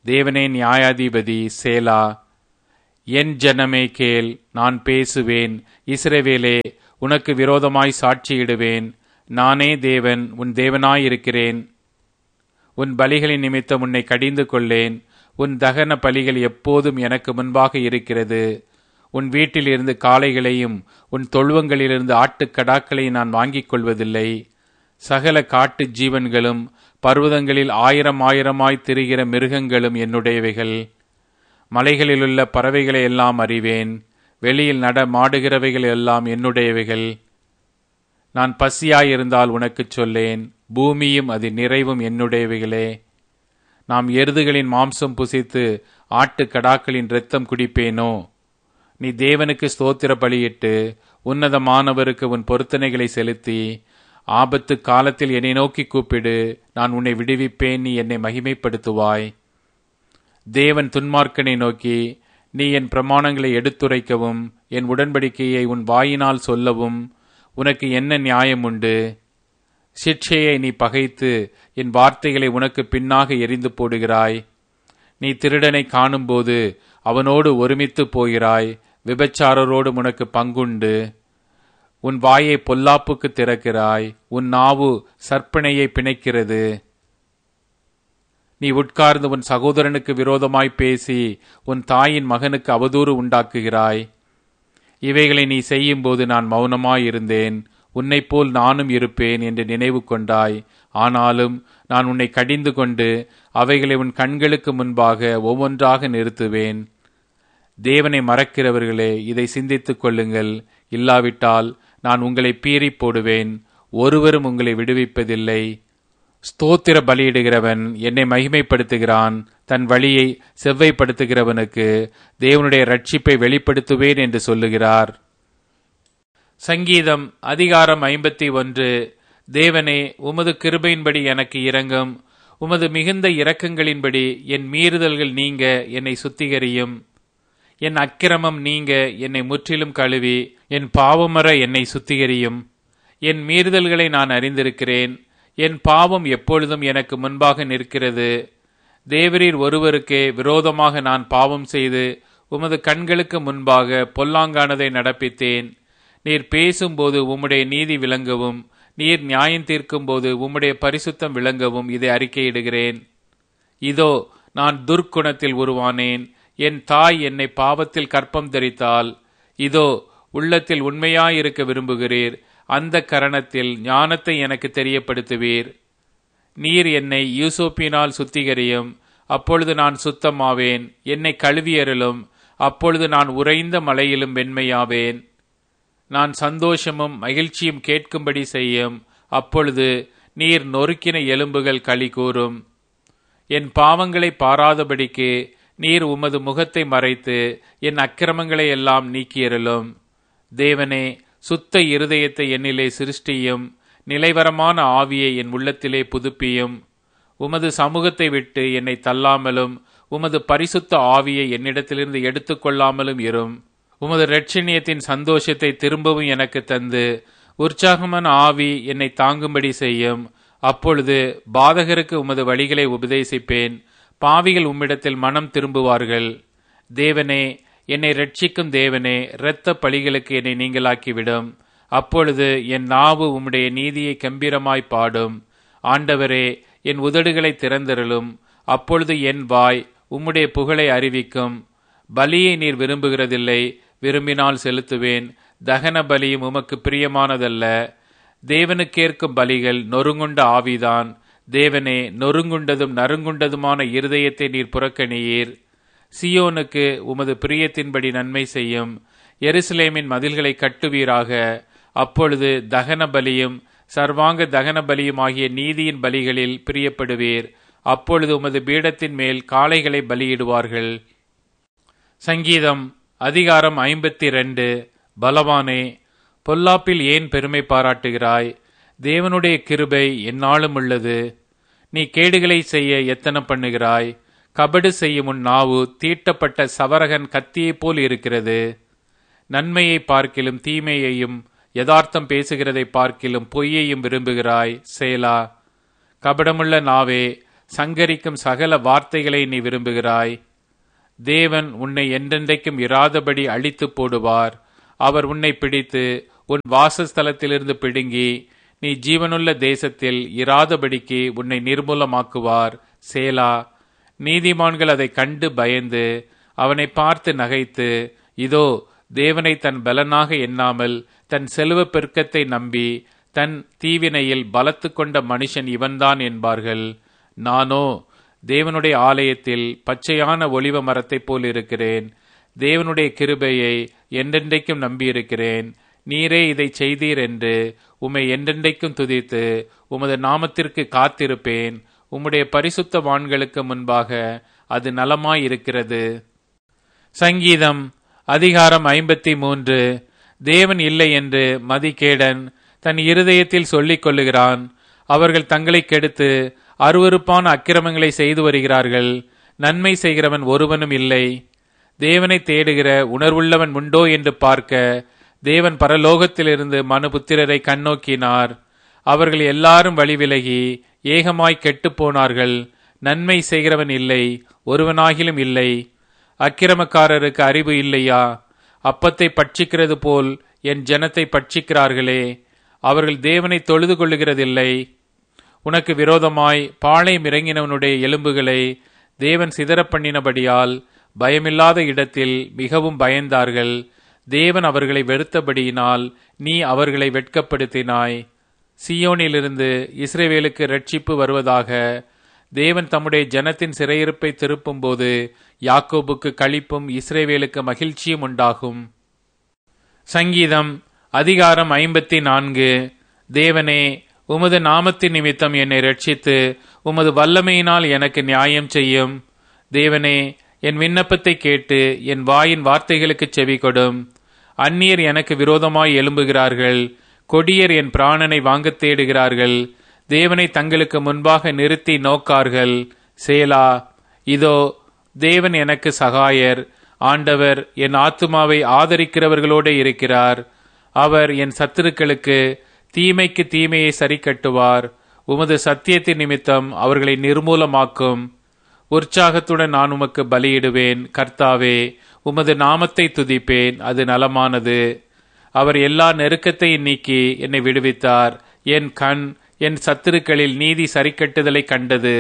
தேவனே நியாயாதிபதி. சேலா. என் ஜனமே கேள், நான் பேசுவேன். இஸ்ரவேலே, உனக்கு விரோதமாய் சாட்சியிடுவேன். நானே தேவன், உன் தேவனாயிருக்கிறேன். உன் பலிகளின் நிமித்தம் உன்னை கடிந்து கொள்ளேன். உன் தகன பலிகள் எப்போதும் எனக்கு முன்பாக இருக்கிறது. உன் வீட்டில் இருந்து காளைகளையும் உன் தொழுவங்களிலிருந்து ஆட்டுக்கடாக்களையும் நான் வாங்கிக் கொள்வதில்லை. சகல காட்டு ஜீவன்களும் பர்வதங்களில் ஆயிரம் ஆயிரமாய் திரிகிற மிருகங்களும் என்னுடையவைகள். மலைகளிலுள்ள பறவைகளை எல்லாம் அறிவேன். வெளியில் நடமாடுகிறவைகள் எல்லாம் என்னுடையவைகள். நான் பசியாயிருந்தால் உனக்குச் சொல்லேன். பூமியும் அது நிறைவும் என்னுடையவைகளே. நாம் எருதுகளின் மாம்சம் புசித்து ஆட்டுக்கடாக்களின் இரத்தம் குடிப்பேனோ? நீ தேவனுக்கு ஸ்தோத்திர பலியிட்டு உன்னதமானவருக்கு உன் பொருத்தனைகளை செலுத்தி ஆபத்து காலத்தில் என்னை நோக்கி கூப்பிடு, நான் உன்னை விடுவிப்பேன். நீ என்னை மகிமைப்படுத்துவாய். தேவன் துன்மார்க்கனை நோக்கி, நீ என் பிரமாணங்களை எடுத்துரைக்கவும் என் உடன்படிக்கையை உன் வாயினால் சொல்லவும் உனக்கு என்ன நியாயம் உண்டு? சிட்சையை நீ பகைத்து என் வார்த்தைகளை உனக்கு பின்னாக எரிந்து போடுகிறாய். நீ திருடனை காணும்போது அவனோடு ஒருமித்து போகிறாய். விபச்சாரரோடு உனக்கு பங்குண்டு. உன் வாயை பொல்லாப்புக்கு திறக்கிறாய். உன் நாவு சற்பனையை பிணைக்கிறது. நீ உட்கார்ந்து உன் சகோதரனுக்கு விரோதமாய் பேசி உன் தாயின் மகனுக்கு அவதூறு உண்டாக்குகிறாய். இவைகளை நீ செய்யும்போது நான் மௌனமாயிருந்தேன். உன்னைப் போல் நானும் இருப்பேன் என்று நினைவு கொண்டாய். ஆனாலும் நான் உன்னை கடிந்து கொண்டு அவைகளை உன் கண்களுக்கு முன்பாக ஒவ்வொன்றாக நிறுத்துவேன். தேவனை மறக்கிறவர்களே, இதை சிந்தித்துக் கொள்ளுங்கள். இல்லாவிட்டால் நான் உங்களை பீறி போடுவேன். ஒருவரும் உங்களை விடுவிப்பதில்லை. ஸ்தோத்திர பலியிடுகிறவன் என்னை மகிமைப்படுத்துகிறான். தன் வழியை செவ்வைப்படுத்துகிறவனுக்கு தேவனுடைய ரட்சிப்பை வெளிப்படுத்துவேன் என்று சொல்லுகிறார். சங்கீதம் அதிகாரம் 51. தேவனே, உமது கிருபையின்படி எனக்கு இரங்கும். உமது மிகுந்த இரக்கங்களின்படி என் மீறுதல்கள் நீங்க என்னை சுத்திகரியும். என் அக்கிரமம் நீங்க என்னை முற்றிலும் கழுவி என் பாவமற என்னை சுத்திகரியும். என் மீறுதல்களை நான் அறிந்திருக்கிறேன். என் பாவம் எப்பொழுதும் எனக்கு முன்பாக நிற்கிறது. தேவரீர் ஒருவருக்கே விரோதமாக நான் பாவம் செய்து உமது கண்களுக்கு முன்பாக பொல்லாங்கானதை நடப்பித்தேன். நீர் பேசும்போது உம்முடைய நீதி விளங்கவும், நீர் நியாயம் தீர்க்கும் போது உம்முடைய பரிசுத்தம் விளங்கவும் இதை அறிக்கையிடுகிறேன். இதோ, நான் துர்க்குணத்தில் உருவானேன். என் தாய் என்னை பாவத்தில் கற்பம் தரித்தாள். இதோ, உள்ளத்தில் உண்மையாயிருக்க விரும்புகிறீர். அந்த கரணத்தில் ஞானத்தை எனக்கு தெரியப்படுத்துவீர். நீர் என்னை யூசோப்பினால் சுத்திகரியும், அப்பொழுது நான் சுத்தமாவேன். என்னை கழுவியருளும், அப்பொழுது நான் உறைந்த மலையிலும் வெண்மையாவேன். நான் சந்தோஷமும் மகிழ்ச்சியும் கேட்கும்படி செய்யும், அப்பொழுது நீர் நொறுக்கின எலும்புகள் களி கூறும். என் பாவங்களை பாராதபடிக்கு நீர் உமது முகத்தை மறைத்து என் அக்கிரமங்களை எல்லாம் நீக்கியருளும். தேவனே, சுத்த இருதயத்தை என்னிலே சிருஷ்டியும், நிலைவரமான ஆவியை என் உள்ளத்திலே புதுப்பியும். உமது சமூகத்தை விட்டு என்னை தள்ளாமலும் உமது பரிசுத்த ஆவியை என்னிடத்திலிருந்து எடுத்துக்கொள்ளாமலும் இரும். உமது இரட்சணியத்தின் சந்தோஷத்தை திரும்பவும் எனக்கு தந்து உற்சாகமான ஆவி என்னை தாங்கும்படி செய்யும். அப்பொழுது பாதகருக்கு உமது வழிகளை உபதேசிப்பேன். பாவிகள் உம்மிடத்தில் மனம் திரும்புவார்கள். தேவனே, என்னை இரட்சிக்கும் தேவனே, இரத்த பழிகளுக்கு என்னை நீங்களாக்கிவிடும். அப்பொழுது என் நாவு உம்முடைய நீதியை கம்பீரமாய் பாடும். ஆண்டவரே, என் உதடுகளை திறந்தருளும். அப்பொழுது என் வாய் உம்முடைய புகழை அறிவிக்கும். பலியை நீர் விரும்புகிறதில்லை, விரும்பினால் செலுத்துவேன். தகன பலியும் உமக்கு பிரியமானதல்ல. தேவனுக்கேற்கும் பலிகள் நொறுங்குண்ட ஆவிதான். தேவனே, நொறுங்குண்டதும் நறுங்குண்டதுமான இருதயத்தை நீர் புறக்கணியீர். சியோனுக்கு உமது பிரியத்தின்படி நன்மை செய்யும். எருசலேமின் மதில்களை கட்டுவீராக. அப்பொழுது தகன பலியும் சர்வாங்க தகன பலியும் ஆகிய நீதியின் பலிகளில் பிரியப்படுவீர். அப்பொழுது உமது பீடத்தின் மேல் காளைகளை பலியிடுவார்கள். சங்கீதம் அதிகாரம் 52. பலவானே, பொல்லாப்பில் ஏன் பெருமை பாராட்டுகிறாய்? தேவனுடைய கிருபை எந்நாளும் உள்ளது. நீ கேடுகளை செய்ய எத்தனை பண்ணுகிறாய்? கபடு செய்யும் உன் நாவு தீட்டப்பட்ட சவரகன் கத்தியைப் போல் இருக்கிறது. நன்மையை பார்க்கிலும் தீமையையும் யதார்த்தம் பேசுகிறதை பார்க்கிலும் பொய்யையும் விரும்புகிறாய். சேலா. கபடமுள்ள நாவே, சங்கரிக்கும் சகல வார்த்தைகளை நீ விரும்புகிறாய். தேவன் உன்னை என்றென்றைக்கும் இராதபடி அழித்து போடுவார். அவர் உன்னை பிடித்து உன் வாசஸ்தலத்திலிருந்து பிடுங்கி நீ ஜீவனுள்ள தேசத்தில் இராதபடிக்கு உன்னை நிர்மூலமாக்குவார். சேலா. நீதிமான்கள் அதை கண்டு பயந்து அவனை பார்த்து நகைத்து, இதோ தேவனை தன் பலனாக எண்ணாமல் தன் செல்வ பெருக்கத்தை நம்பி தன் தீவினையில் பலத்து கொண்ட மனுஷன் இவன்தான் என்பார்கள். நானோ தேவனுடைய ஆலயத்தில் பச்சையான ஒலிவ மரத்தைப் போல் இருக்கிறேன். தேவனுடைய கிருபையை என்றென்றைக்கும் நம்பியிருக்கிறேன். நீரே இதை செய்தீர் என்று உம்மை என்றென்றைக்கும் துதித்து உமது நாமத்திற்கு காத்திருப்பேன். உம்முடைய பரிசுத்தவான்களுக்கு முன்பாக அது நலமாயிருக்கிறது. சங்கீதம் அதிகாரம் 53. தேவன் இல்லை என்று மதிகேடன் தன் இருதயத்தில் சொல்லிக் கொள்ளுகிறான். அவர்கள் தங்களை கெடுத்து அருவருப்பான அக்கிரமங்களை செய்து வருகிறார்கள். நன்மை செய்கிறவன் ஒருவனும் இல்லை. தேவனை தேடுகிற உணர்வுள்ளவன் உண்டோ என்று பார்க்க தேவன் பரலோகத்திலிருந்து மனுபுத்திரரை கண்ணோக்கினார். அவர்கள் எல்லாரும் வழிவிலகி ஏகமாய் கெட்டுப்போனார்கள். நன்மை செய்கிறவன் இல்லை, ஒருவனாகிலும் இல்லை. அக்கிரமக்காரருக்கு அறிவு இல்லையா? அப்பத்தை பட்சிக்கிறது போல் என் ஜனத்தை பட்சிக்கிறார்களே. அவர்கள் தேவனை தொழுது கொள்ளுகிறதில்லை. உனக்கு விரோதமாய் பாளையம் இறங்கினவனுடைய எலும்புகளை தேவன் சிதறப் பண்ணினபடியால் பயமில்லாத இடத்தில் மிகவும் பயந்தார்கள். தேவன் அவர்களை வெறுத்தபடியினால் நீ அவர்களை வெட்கப்படுத்தினாய். சீயோனிலிருந்து இஸ்ரவேலுக்கு இரட்சிப்பு வருவதாக. தேவன் தம்முடைய ஜனத்தின் சிறையிருப்பை திருப்பும் போது யாக்கோபுக்கு களிப்பும் இஸ்ரவேலுக்கு மகிழ்ச்சியும் உண்டாகும். சங்கீதம் அதிகாரம் 54. தேவனே, உமது நாமத்தின் நிமித்தம் என்னை இரட்சித்து உமது வல்லமையினால் எனக்கு நியாயம் செய்யும். தேவனே, என் விண்ணப்பத்தை கேட்டு என் வாயின் வார்த்தைகளுக்கு செவி கொடும். அந்நியர் எனக்கு விரோதமாய் எழும்புகிறார்கள். கொடியர் என் பிராணனை வாங்கத் தேடுகிறார்கள். தேவனை தங்களுக்கு முன்பாக நிறுத்தி நோக்கார்கள். சேலா. இதோ தேவன் எனக்கு சகாயர். ஆண்டவர் என் ஆத்துமாவை ஆதரிக்கிறவர்களோடு இருக்கிறார். அவர் என் சத்துருக்களுக்கு தீமைக்கு தீமையை சரி கட்டுவார். உமது சத்தியத்தின் நிமித்தம் அவர்களை நிர்மூலமாக்கும். உற்சாகத்துடன் நான் உமக்கு பலியிடுவேன். கர்த்தாவே, உமது நாமத்தை துதிப்பேன், அது நலமானது. அவர் எல்லா நெருக்கத்தையும் நீக்கி என்னை விடுவித்தார். என் கண் என் சத்துருக்களில் நீதி சரிக்கட்டுதலை கண்டது.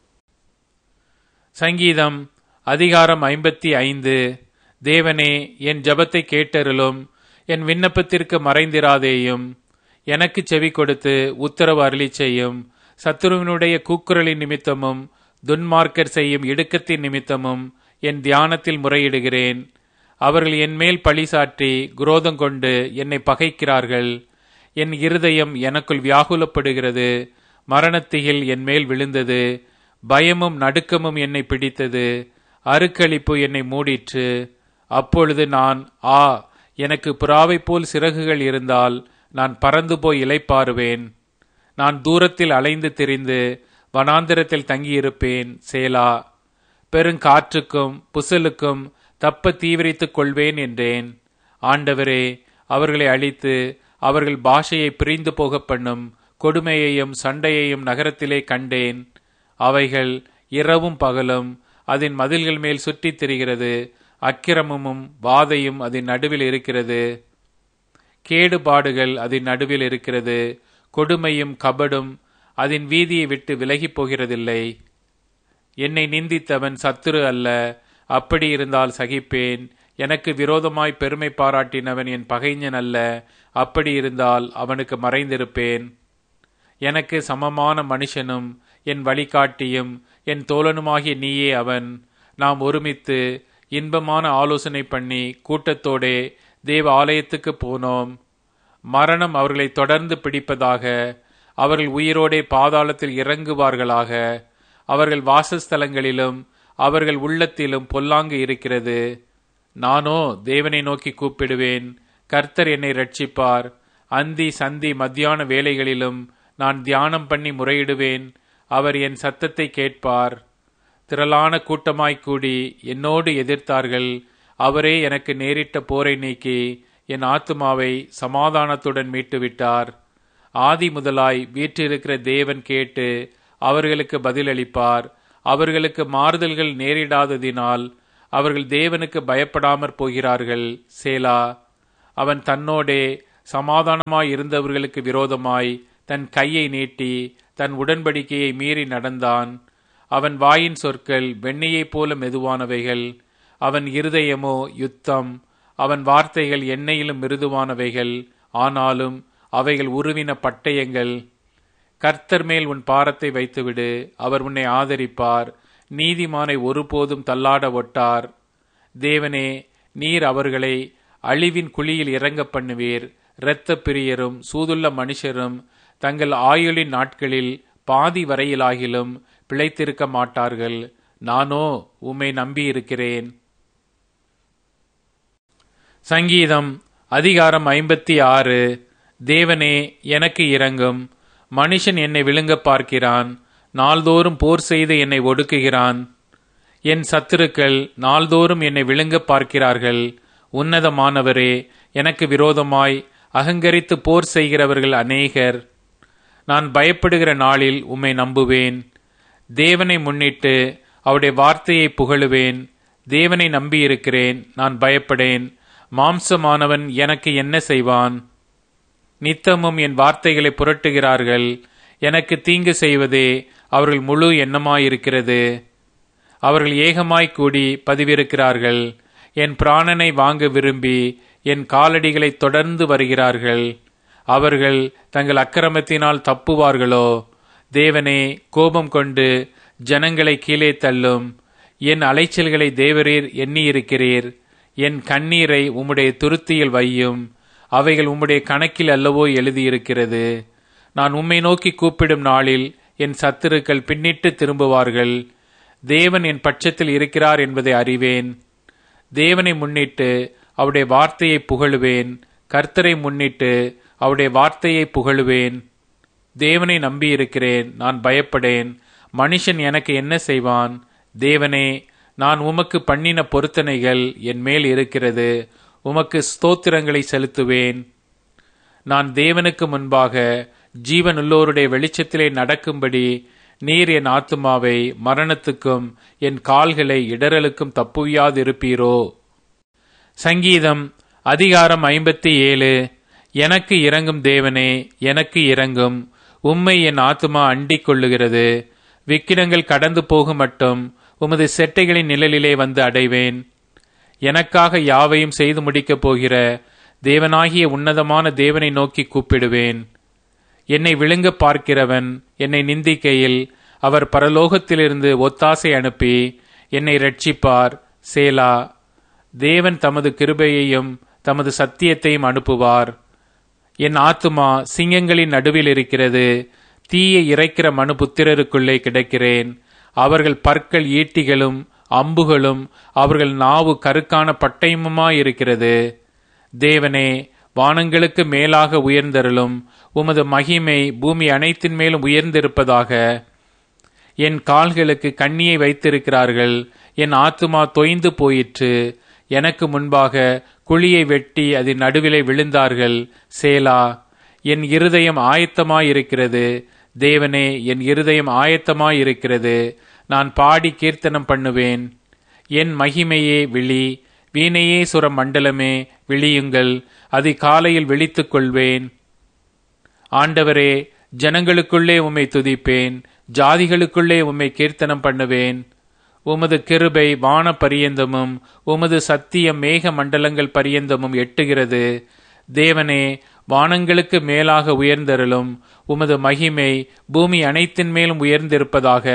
சங்கீதம் அதிகாரம் 55. தேவனே, என் ஜபத்தை கேட்டருளும். என் விண்ணப்பத்திற்கு மறைந்திராதேயும். எனக்கு செவி கொடுத்து உத்தரவு அருளி செய்யும். சத்துருவினுடைய கூக்குரலின் நிமித்தமும் துன்மார்க்கர் செய்யும் இடுக்கத்தின் நிமித்தமும் என் தியானத்தில் முறையிடுகிறேன். அவர்கள் என் மேல் பழி சாற்றி குரோதம் கொண்டு என்னை பகைக்கிறார்கள். என் இருதயம் எனக்குள் வியாகுலப்படுகிறது. மரணத்திகில் என் மேல் விழுந்தது. பயமும் நடுக்கமும் என்னை பிடித்தது. அருக்களிப்பு என்னை மூடிற்று. அப்பொழுது நான், எனக்கு புறாவை போல் சிறகுகள் இருந்தால் நான் பறந்து போய் இளைப்பாறுவேன். நான் தூரத்தில் அலைந்து திரிந்து வனாந்திரத்தில் தங்கியிருப்பேன். சேலா. பெருங்காற்றுக்கும் புசலுக்கும் தப்ப தீவிரித்துக் கொள்வேன் என்றேன். ஆண்டவரே, அவர்களை அழித்து அவர்கள் பாஷையை பிரிந்து போக பண்ணும் கொடுமையையும் சண்டையையும் நகரத்திலே கண்டேன். அவைகள் இரவும் பகலும் அதன் மதில்கள் மேல் சுற்றித் திரிகிறது. அக்கிரமமும் வாதையும் அதன் நடுவில் இருக்கிறது. கேடுபாடுகள் அதன் நடுவில் இருக்கிறது. கொடுமையும் கபடும் அதன் வீதியை விட்டு விலகி போகிறதில்லை. என்னை நிந்தித்தவன் சத்துரு அல்ல. அப்படி இருந்தால் சகிப்பேன். எனக்கு விரோதமாய் பெருமை பாராட்டினவன் என் பகைஞன் அல்ல. அப்படி இருந்தால் அவனுக்கு மறைந்திருப்பேன். எனக்கு சமமான மனுஷனும் என் வழிகாட்டியும் என் தோழனுமாகிய நீயே அவன். நாம் ஒருமித்து இன்பமான ஆலோசனை பண்ணி கூட்டத்தோடே தேவ ஆலயத்துக்கு போனோம். மரணம் அவர்களை தொடர்ந்து பிடிப்பதாக. அவர்கள் உயிரோடே பாதாளத்தில் இறங்குவார்களாக. அவர்கள் வாசஸ்தலங்களிலும் அவர்கள் உள்ளத்திலும் பொல்லாங்கு இருக்கிறது. நானோ தேவனை நோக்கி கூப்பிடுவேன். கர்த்தர் என்னை ரட்சிப்பார். அந்தி சந்தி மத்தியான வேளைகளிலும் நான் தியானம் பண்ணி முறையிடுவேன். அவர் என் சத்தத்தை கேட்பார். திரளான கூட்டமாய்க் கூடி என்னோடு எதிர்த்தார்கள். அவரே எனக்கு நேரிட்ட போரை நீக்கி என் ஆத்துமாவை சமாதானத்துடன் மீட்டுவிட்டார். ஆதி முதலாய் வீற்றிருக்கிற தேவன் கேட்டு அவர்களுக்கு பதிலளிப்பார். அவர்களுக்கு மாறுதல்கள் நேரிடாததினால் அவர்கள் தேவனுக்கு பயப்படாமற் போகிறார்கள். சேலா. அவன் தன்னோடே சமாதானமாய் இருந்தவர்களுக்கு விரோதமாய் தன் கையை நீட்டி தன் உடன்படிக்கையை மீறி நடந்தான். அவன் வாயின் சொற்கள் வெண்ணெயைப் போல மெதுவானவைகள், அவன் இருதயமோ யுத்தம். அவன் வார்த்தைகள் எண்ணெயிலும் மிருதுவானவைகள், ஆனாலும் அவைகள் உருவின பட்டயங்கள். கர்த்தர் மேல் உன் பாரத்தை வைத்துவிடு, அவர் உன்னை ஆதரிப்பார். நீதிமானை ஒருபோதும் தள்ளாட ஒட்டார். தேவனே, நீர் அவர்களை அழிவின் குழியில் இறங்க பண்ணுவீர். இரத்த பிரியரும் சூதுள்ள மனுஷரும் தங்கள் ஆயுளின் நாட்களில் பாதி வரையிலாகிலும் பிழைத்திருக்க மாட்டார்கள். நானோ உம்மை நம்பியிருக்கிறேன். சங்கீதம் அதிகாரம் 56. தேவனே, எனக்கு இரங்கும். மனுஷன் என்னை விழுங்க பார்க்கிறான், நாள்தோறும் போர் செய்து என்னை ஒடுக்குகிறான். என் சத்துருக்கள் நாள்தோறும் என்னை விழுங்க பார்க்கிறார்கள். உன்னதமானவரே, எனக்கு விரோதமாய் அகங்கரித்து போர் செய்கிறவர்கள் அநேகர். நான் பயப்படுகிற நாளில் உம்மை நம்புவேன். தேவனை முன்னிட்டு அவருடைய வார்த்தையை புகழுவேன். தேவனை நம்பியிருக்கிறேன், நான் பயப்படேன். மாம்சமானவன் எனக்கு என்ன செய்வான்? நித்தமும் என் வார்த்தைகளை புரட்டுகிறார்கள். எனக்கு தீங்கு செய்வதே அவர்கள் முழு எண்ணமாயிருக்கிறது. அவர்கள் ஏகமாய் கூடி பதிவிருக்கிறார்கள். என் பிராணனை வாங்க விரும்பி என் காலடிகளை தொடர்ந்து வருகிறார்கள். அவர்கள் தங்கள் அக்கிரமத்தினால் தப்புவார்களோ? தேவனே, கோபம் கொண்டு ஜனங்களை கீழே தள்ளும். என் அலைச்சல்களை தேவரீர் எண்ணியிருக்கிறீர். என் கண்ணீரை உம்முடைய துருத்தியில் வையும். அவைகள் உம்முடைய கணக்கில் அல்லவோ எழுதியிருக்கிறது. நான் உம்மை நோக்கி கூப்பிடும் நாளில் என் சத்துருக்கள் பின்னிட்டு திரும்புவார்கள். தேவன் என் பட்சத்தில் இருக்கிறார் என்பதை அறிவேன். தேவனை முன்னிட்டு அவருடைய வார்த்தையை புகழுவேன். கர்த்தரை முன்னிட்டு அவருடைய வார்த்தையை புகழுவேன். தேவனை நம்பியிருக்கிறேன், நான் பயப்படேன். மனுஷன் எனக்கு என்ன செய்வான்? தேவனே, நான் உமக்கு பண்ணின பொருத்தனைகள் என் மேல் இருக்கிறது. உமக்கு ஸ்தோத்திரங்களை செலுத்துவேன். நான் தேவனுக்கு முன்பாக ஜீவனுள்ளோருடைய வெளிச்சத்திலே நடக்கும்படி நீர் என் ஆத்துமாவை மரணத்துக்கும் என் கால்களை இடறலுக்கும் தப்புவியாதிருப்பீரோ? சங்கீதம் அதிகாரம் 57. எனக்கு இரங்கும் தேவனே, எனக்கு இரங்கும். உம்மை என் ஆத்துமா அண்டிக் கொள்ளுகிறது. விக்கிரங்கள் கடந்து போகும் மட்டும் உமது செட்டைகளின் நிழலிலே வந்து அடைவேன். எனக்காக யாவையும் செய்து முடிக்கப் போகிற தேவனாகிய உன்னதமான தேவனை நோக்கி கூப்பிடுவேன். என்னை விழுங்க பார்க்கிறவன் என்னை நிந்திக்கையில் அவர் பரலோகத்திலிருந்து ஒத்தாசை அனுப்பி என்னை இரட்சிப்பார். சேலா. தேவன் தமது கிருபையையும் தமது சத்தியத்தையும் அனுப்புவார். என் ஆத்துமா சிங்கங்களின் நடுவில் இருக்கிறது. தீயை இறைக்கிற மனுபுத்திரருக்குள்ளே கிடக்கிறேன். அவர்கள் பற்கள் ஈட்டிகளும் அம்புகளும் அவர்கள் நாவு கருக்கான பட்டயமுமாயிருக்கிறது. தேவனே, வானங்களுக்கு மேலாக உயர்ந்தருளும். உமது மகிமை பூமி அனைத்தின் மேலும் உயர்ந்திருப்பதாக. என் கால்களுக்கு கண்ணியை வைத்திருக்கிறார்கள். என் ஆத்துமா தொய்ந்து போயிற்று. எனக்கு முன்பாக குழியை வெட்டி அதன் நடுவிலே விழுந்தார்கள். சேலா. என் இருதயம் ஆயத்தமாயிருக்கிறது. தேவனே, என் இருதயம் ஆயத்தமாயிருக்கிறது. நான் பாடி கீர்த்தனம் பண்ணுவேன். என் மகிமையே விழி, வீணையே சுர மண்டலமே விழியுங்கள். அதிகாலையில் விழித்துக் கொள்வேன். ஆண்டவரே, ஜனங்களுக்குள்ளே உம்மை துதிப்பேன். ஜாதிகளுக்குள்ளே உம்மை கீர்த்தனம் பண்ணுவேன். உமது கிருபை வான பரியந்தமும் உமது சத்தியம் மேக மண்டலங்கள் பரியந்தமும் எட்டுகிறது. தேவனே, வானங்களுக்கு மேலாக உயர்ந்தருளும். உமது மகிமை பூமி அனைத்தின் மேலும் உயர்ந்திருப்பதாக.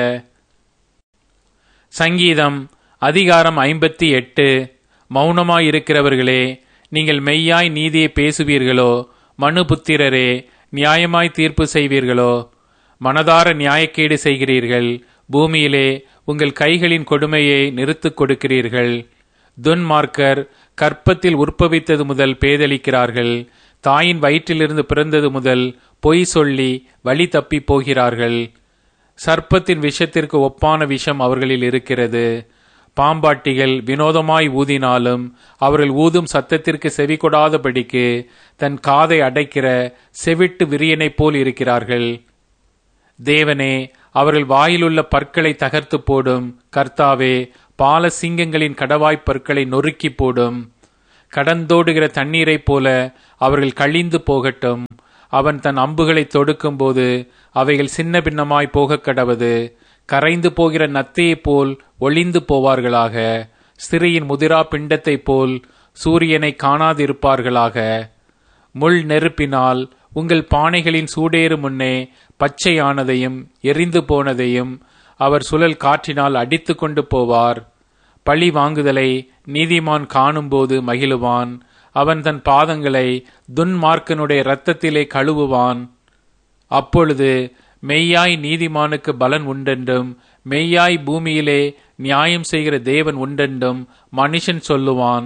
சங்கீதம் அதிகாரம் 58. மௌனமாயிருக்கிறவர்களே, நீங்கள் மெய்யாய் நீதியை பேசுவீர்களோ? மனுபுத்திரரே, நியாயமாய் தீர்ப்பு செய்வீர்களோ? மனதார நியாயக்கேடு செய்கிறீர்கள். பூமியிலே உங்கள் கைகளின் கொடுமையை நிறுத்துக் கொடுக்கிறீர்கள். துன்மார்க்கர் கற்பத்தில் உற்பவித்தது முதல் பேதலிக்கிறார்கள். தாயின் வயிற்றிலிருந்து பிறந்தது முதல் பொய் சொல்லி வழி தப்பி போகிறார்கள். சர்ப்பத்தின் விஷத்திற்கு ஒப்பான விஷம் அவர்களில் இருக்கிறது. பாம்பாட்டிகள் வினோதமாய் ஊதினாலும் அவர்கள் ஊதும் சத்தத்திற்கு செவி கொடாதபடிக்கு தன் காதை அடைக்கிற செவிட்டு விரியனைப் போல் இருக்கிறார்கள். தேவனே, அவர்கள் வாயிலுள்ள பற்களை தகர்த்து போடும். கர்த்தாவே, பால சிங்கங்களின் கடவாய்ப் பற்களை நொறுக்கி போடும். கடந்தோடுகிற தண்ணீரைப் போல அவர்கள் கழிந்து போகட்டும். அவன் தன் அம்புகளை தொடுக்கும் போது அவைகள் சின்ன பின்னமாய் போக கடவது. கரைந்து போகிற நத்தையைப் போல் ஒளிந்து போவார்களாக. ஸ்திரியின் முதிரா பிண்டத்தைப் போல் சூரியனை காணாதிருப்பார்களாக. முள் நெருப்பினால் உங்கள் பானைகளின் சூடேறு முன்னே பச்சையானதையும் எரிந்து போனதையும் அவர் சுழல் காற்றினால் அடித்து கொண்டு போவார். பழி வாங்குதலை நீதிமான் காணும்போது மகிழுவான். அவன் தன் பாதங்களை துன்மார்க்கனுடைய இரத்தத்திலே கழுவுவான். அப்பொழுது மெய்யாய் நீதிமானுக்கு பலன் உண்டென்றும் மெய்யாய் பூமியிலே நியாயம் செய்கிற தேவன் உண்டென்றும் மனுஷன் சொல்லுவான்.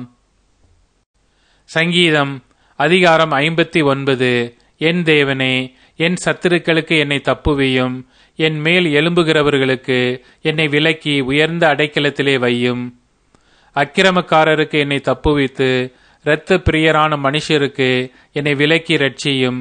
சங்கீதம் அதிகாரம் 59. என் தேவனே, என் சத்துருக்களுக்கு என்னை தப்புவியும். என் மேல் எழும்புகிறவர்களுக்கு என்னை விலக்கி உயர்ந்த அடைக்கலத்திலே வையும். அக்கிரமக்காரருக்கு என்னை தப்புவித்து இரத்த பிரியரான மனுஷருக்கு என்னை விலக்கி ரட்சியும்.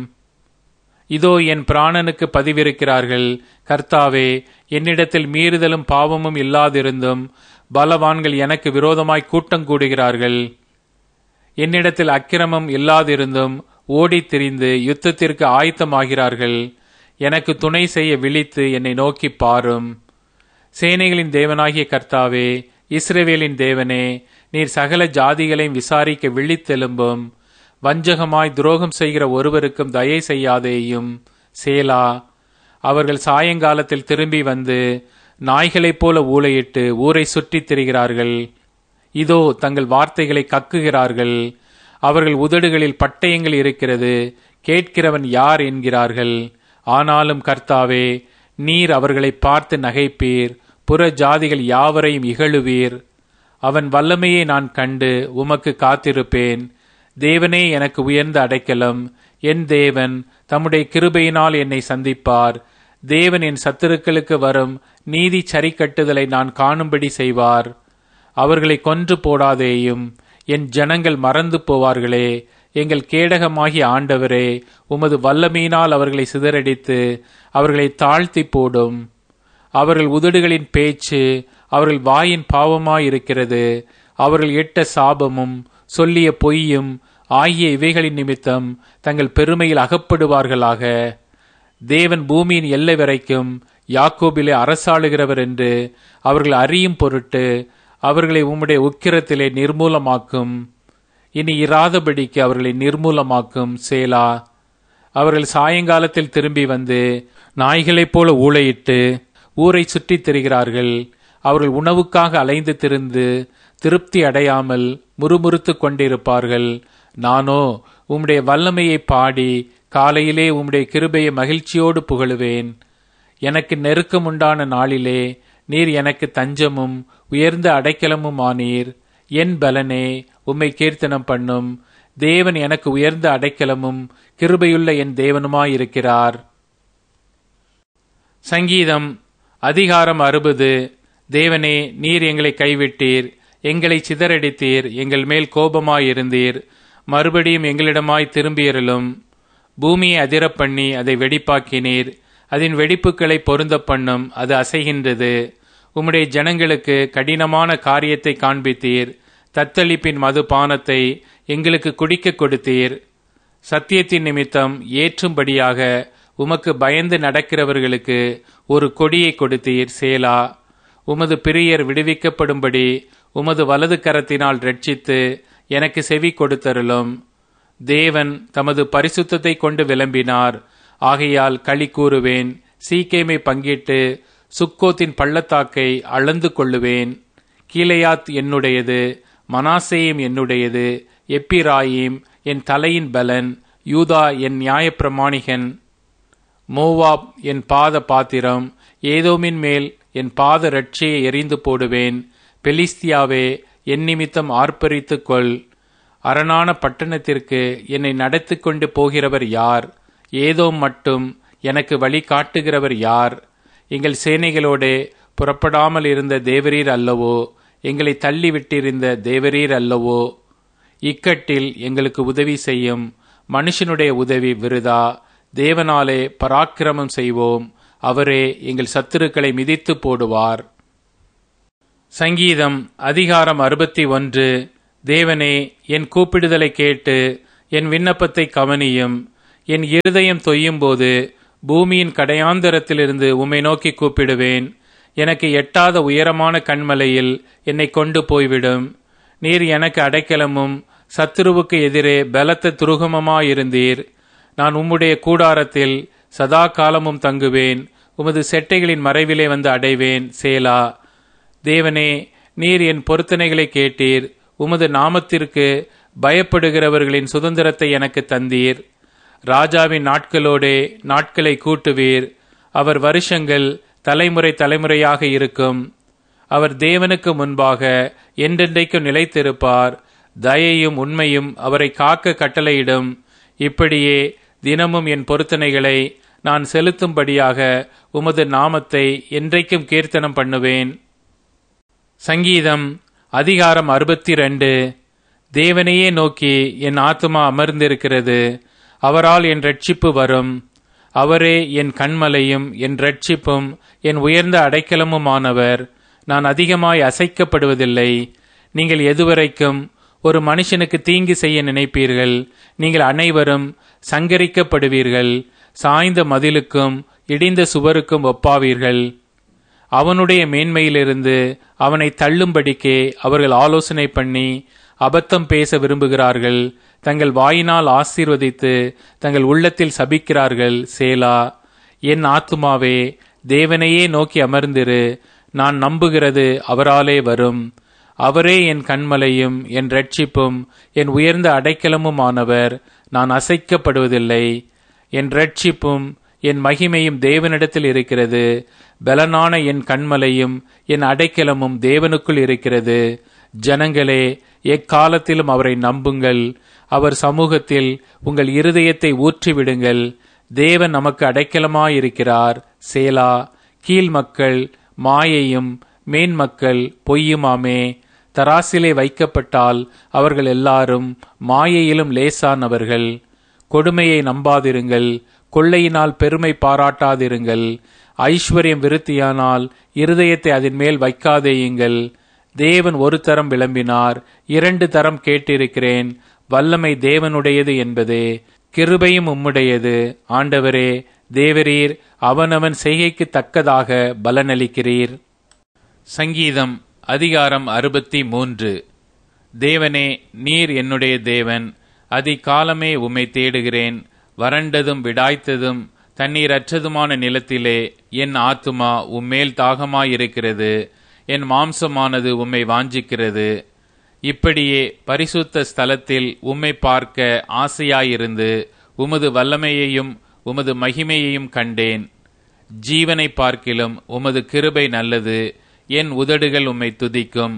இதோ என் பிராணனுக்கு பதிவிருக்கிறார்கள். கர்த்தாவே, என்னிடத்தில் மீறுதலும் பாவமும் இல்லாதிருந்தும் பலவான்கள் எனக்கு விரோதமாய் கூட்டம் கூடுகிறார்கள். என்னிடத்தில் அக்கிரமம் இல்லாதிருந்தும் ஓடித் திரிந்து யுத்தத்திற்கு ஆயத்தமாகிறார்கள். எனக்கு துணை செய்ய விழித்து என்னை நோக்கி பாரும். சேனைகளின் தேவனாகிய கர்த்தாவே, இஸ்ரவேலின் தேவனே, நீர் சகல ஜாதிகளையும் விசாரிக்க விழித்தெலும்பும். வஞ்சகமாய் துரோகம் செய்கிற ஒருவருக்கும் தயை செய்யாதேயும். சேலா. அவர்கள் சாயங்காலத்தில் திரும்பி வந்து நாய்களைப் போல ஊளையிட்டு ஊரை சுற்றித் திரிகிறார்கள். இதோ தங்கள் வார்த்தைகளை கக்குகிறார்கள். அவர்கள் உதடுகளில் பட்டயங்கள் இருக்கிறது. கேட்கிறவன் யார் என்கிறார்கள். ஆனாலும் கர்த்தாவே, நீர் அவர்களை பார்த்து நகைப்பீர். புற ஜாதிகள் யாவரையும் இகழுவீர். அவன் வல்லமையை நான் கண்டு உமக்கு காத்திருப்பேன். தேவனே எனக்கு உயர்ந்த அடைக்கலம். என் தேவன் தம்முடைய கிருபையினால் என்னை சந்திப்பார். தேவன் என் சத்துருக்களுக்கு வரும் நீதி சரிக்கட்டுதலை நான் காணும்படி செய்வார். அவர்களை கொன்று போடாதேயும். என் ஜனங்கள் மறந்து போவார்களே. எங்கள் கேடகமாகிய ஆண்டவரே, உமது வல்லமையினால் அவர்களை சிதறடித்து அவர்களை தாழ்த்தி போடும். அவர்கள் உதடுகளின் பேச்சு அவர்கள் வாயின் பாவமாயிருக்கிறது. அவர்கள் இட்ட சாபமும் சொல்லிய பொய்யும் ஆகிய இவைகளின் நிமித்தம் தங்கள் பெருமையில் அகப்படுவார்களாக. தேவன் பூமியின் எல்லை வரைக்கும் யாக்கோபிலே அரசாளுகிறவர் என்று அவர்கள் அறியும் பொருட்டு அவர்களை உம்முடைய உக்கிரத்திலே நிர்மூலமாக்கும். இனி இராதபடிக்கு அவர்களை நிர்மூலமாக்கும். சேலா. அவர்கள் சாயங்காலத்தில் திரும்பி வந்து நாய்களைப் போல ஊளையிட்டு ஊரை சுற்றித் திரிகிறார்கள். அவர்கள் உணவுக்காக அலைந்து திரிந்து திருப்தி அடையாமல் முறுமுறுத்து கொண்டிருப்பார்கள். நானோ உம்முடைய வல்லமையை பாடி காலையிலே உம்முடைய கிருபையை மகிழ்ச்சியோடு புகழுவேன். எனக்கு நெருக்கம் உண்டான நாளிலே நீர் எனக்கு தஞ்சமும் உயர்ந்த அடைக்கலமும் ஆனீர். என் பலனே, உம்மை கீர்த்தனம் பண்ணும். தேவன் எனக்கு உயர்ந்த அடைக்கலமும் கிருபையுள்ள என் தேவனுமாயிருக்கிறார். சங்கீதம் அதிகாரம் 60. தேவனே, நீர் எங்களை கைவிட்டீர். எங்களை சிதறடித்தீர். எங்கள் மேல் கோபமாயிருந்தீர். மறுபடியும் எங்களிடமாய் திரும்பியருளும். பூமியை அதிரப் பண்ணி அதை வெடிப்பாக்கினீர். அதன் வெடிப்புகளை பொருந்த பண்ணும். அது அசைகின்றது. உம்முடைய ஜனங்களுக்கு கடினமான காரியத்தை காண்பித்தீர். தத்தளிப்பின் மதுபானத்தை எங்களுக்கு குடிக்க கொடுத்தீர். சத்தியத்தின் நிமித்தம் ஏற்றும்படியாக உமக்கு பயந்து நடக்கிறவர்களுக்கு ஒரு கொடியை கொடுத்தீர். சேலா. உமது பிரியர் விடுவிக்கப்படும்படி உமது வலது கரத்தினால் ரட்சித்து எனக்கு செவி கொடுத்தருளும். தேவன் தமது பரிசுத்தத்தை கொண்டு விளம்பினார். ஆகையால் களி கூறுவேன். சீக்கேமை பங்கிட்டு சுக்கோத்தின் பள்ளத்தாக்கை அளந்து கொள்ளுவேன். கீலேயாத் என்னுடையது, மனாசேயும் என்னுடையது. எப்பிராயீம் என் தலையின் பலன். யூதா என் நியாயப்பிரமாணிகன். மோவாப் என் பாத பாத்திரம். ஏதோமின் மேல் என் பாத ரட்சியை எறிந்து போடுவேன். பெலிஸ்தியாவே, என் நிமித்தம் ஆர்ப்பரித்துக் கொள். அரணான பட்டணத்திற்கு என்னை நடத்தி கொண்டு போகிறவர் யார்? ஏதோம் மட்டும் எனக்கு வழி காட்டுகிறவர் யார்? எங்கள் சேனைகளோடே புறப்படாமல் இருந்த தேவரீர் அல்லவோ? எங்களை தள்ளிவிட்டிருந்த தேவரீர் அல்லவோ? இக்கட்டில் எங்களுக்கு உதவி செய்யும். மனுஷனுடைய உதவி விருதா. தேவனாலே பராக்கிரமம் செய்வோம். அவரே எங்கள் சத்துருக்களை மிதித்து போடுவார். சங்கீதம் அதிகாரம் 61. தேவனே, என் கூப்பிடுதலை கேட்டு என் விண்ணப்பத்தை கவனியும். என் இருதயம் தொய்யும்போது பூமியின் கடையாந்தரத்திலிருந்து உம்மை நோக்கி கூப்பிடுவேன். எனக்கு எட்டாத உயரமான கன்மலையில் என்னை கொண்டு போய்விடும். நீர் எனக்கு அடைக்கலமும் சத்துருவுக்கு எதிரே பலத்த துருகமுமாயிருந்தீர். நான் உம்முடைய கூடாரத்தில் சதா காலமும் தங்குவேன். உமது செட்டைகளின் மறைவிலே வந்து அடைவேன். சேலா. தேவனே, நீர் என் பொருத்தனைகளை கேட்டீர். உமது நாமத்திற்கு பயப்படுகிறவர்களின் சுதந்திரத்தை எனக்கு தந்தீர். ராஜாவின் நாட்களோடே நாட்களை கூட்டுவீர். அவர் வருஷங்கள் தலைமுறை தலைமுறையாக இருக்கும். அவர் தேவனுக்கு முன்பாக என்றென்றைக்கும் நிலைத்திருப்பார். தயையும் உண்மையும் அவரை காக்க கட்டளையிடும். இப்படியே தினமும் என் பொருத்தனைகளை நான் செலுத்தும்படியாக உமது நாமத்தை என்றைக்கும் கீர்த்தனம் பண்ணுவேன். சங்கீதம் அதிகாரம் 62. தேவனையே நோக்கி என் ஆத்துமா அமர்ந்திருக்கிறது. அவரால் என் இரட்சிப்பு வரும். அவரே என் கன்மலையும் என் இரட்சிப்பும் என் உயர்ந்த அடைக்கலமுமானவர். நான் அதிகமாய் அசைக்கப்படுவதில்லை. நீங்கள் எதுவரைக்கும் ஒரு மனுஷனுக்கு தீங்கு செய்ய நினைப்பீர்கள்? நீங்கள் அனைவரும் சங்கரிக்கப்படுவீர்கள். சாய்ந்த மதிலுக்கும் இடிந்த சுவருக்கும் ஒப்பாவீர்கள். அவனுடைய மேன்மையிலிருந்து அவனை தள்ளும்படிக்கே அவர்கள் ஆலோசனை பண்ணி அபத்தம் பேச விரும்புகிறார்கள். தங்கள் வாயினால் ஆசீர்வதித்து தங்கள் உள்ளத்தில் சபிக்கிறார்கள். சேலா. என் ஆத்துமாவே, தேவனையே நோக்கி அமர்ந்திரு. நான் நம்புகிறது அவராலே வரும். அவரே என் கன்மலையும் என் இரட்சிப்பும் என் உயர்ந்த அடைக்கலமுமானவர். நான் அசைக்கப்படுவதில்லை. என் இரட்சிப்பும் என் மகிமையும் தேவனிடத்தில் இருக்கிறது. பலனான என் கன்மலையும் என் அடைக்கலமும் தேவனுக்குள் இருக்கிறது. ஜனங்களே, எக்காலத்திலும் அவரை நம்புங்கள். அவர் சமூகத்தில் உங்கள் இருதயத்தை ஊற்றிவிடுங்கள். தேவன் நமக்கு அடைக்கலமாயிருக்கிறார். சேலா. கீழ் மக்கள் மாயையும் மேன்மக்கள் பொய்யுமாமே. தராசிலே வைக்கப்பட்டால் அவர்கள் எல்லாரும் மாயையிலும் லேசானவர்கள். கொடுமையை நம்பாதிருங்கள். கொள்ளையினால் பெருமை பாராட்டாதிருங்கள். ஐஸ்வர்யம் விருத்தியானால் இருதயத்தை அதன் மேல் வைக்காதேயுங்கள். தேவன் ஒரு தரம் விளம்பினார், 2 தரம் கேட்டிருக்கிறேன். வல்லமை தேவனுடையது என்பதே, கிருபையும் உம்முடையது. ஆண்டவரே, தேவரீர் அவனவன் செய்கைக்கு தக்கதாக பலனளிக்கிறீர். சங்கீதம் அதிகாரம் 63. தேவனே, நீர் என்னுடைய தேவன். அதிகாலமே உம்மை தேடுகிறேன். வறண்டதும் விடாய்த்ததும் தண்ணீரற்றதுமான நிலத்திலே என் ஆத்துமா உம்மேல் தாகமாயிருக்கிறது. என் மாம்சமானது உம்மை வாஞ்சிக்கிறது. இப்படியே பரிசுத்த ஸ்தலத்தில் உம்மை பார்க்க ஆசையாயிருந்து உமது வல்லமையையும் உமது மகிமையையும் கண்டேன். ஜீவனை பார்க்கிலும் உமது கிருபை நல்லது. என் உதடுகள் உம்மை துதிக்கும்.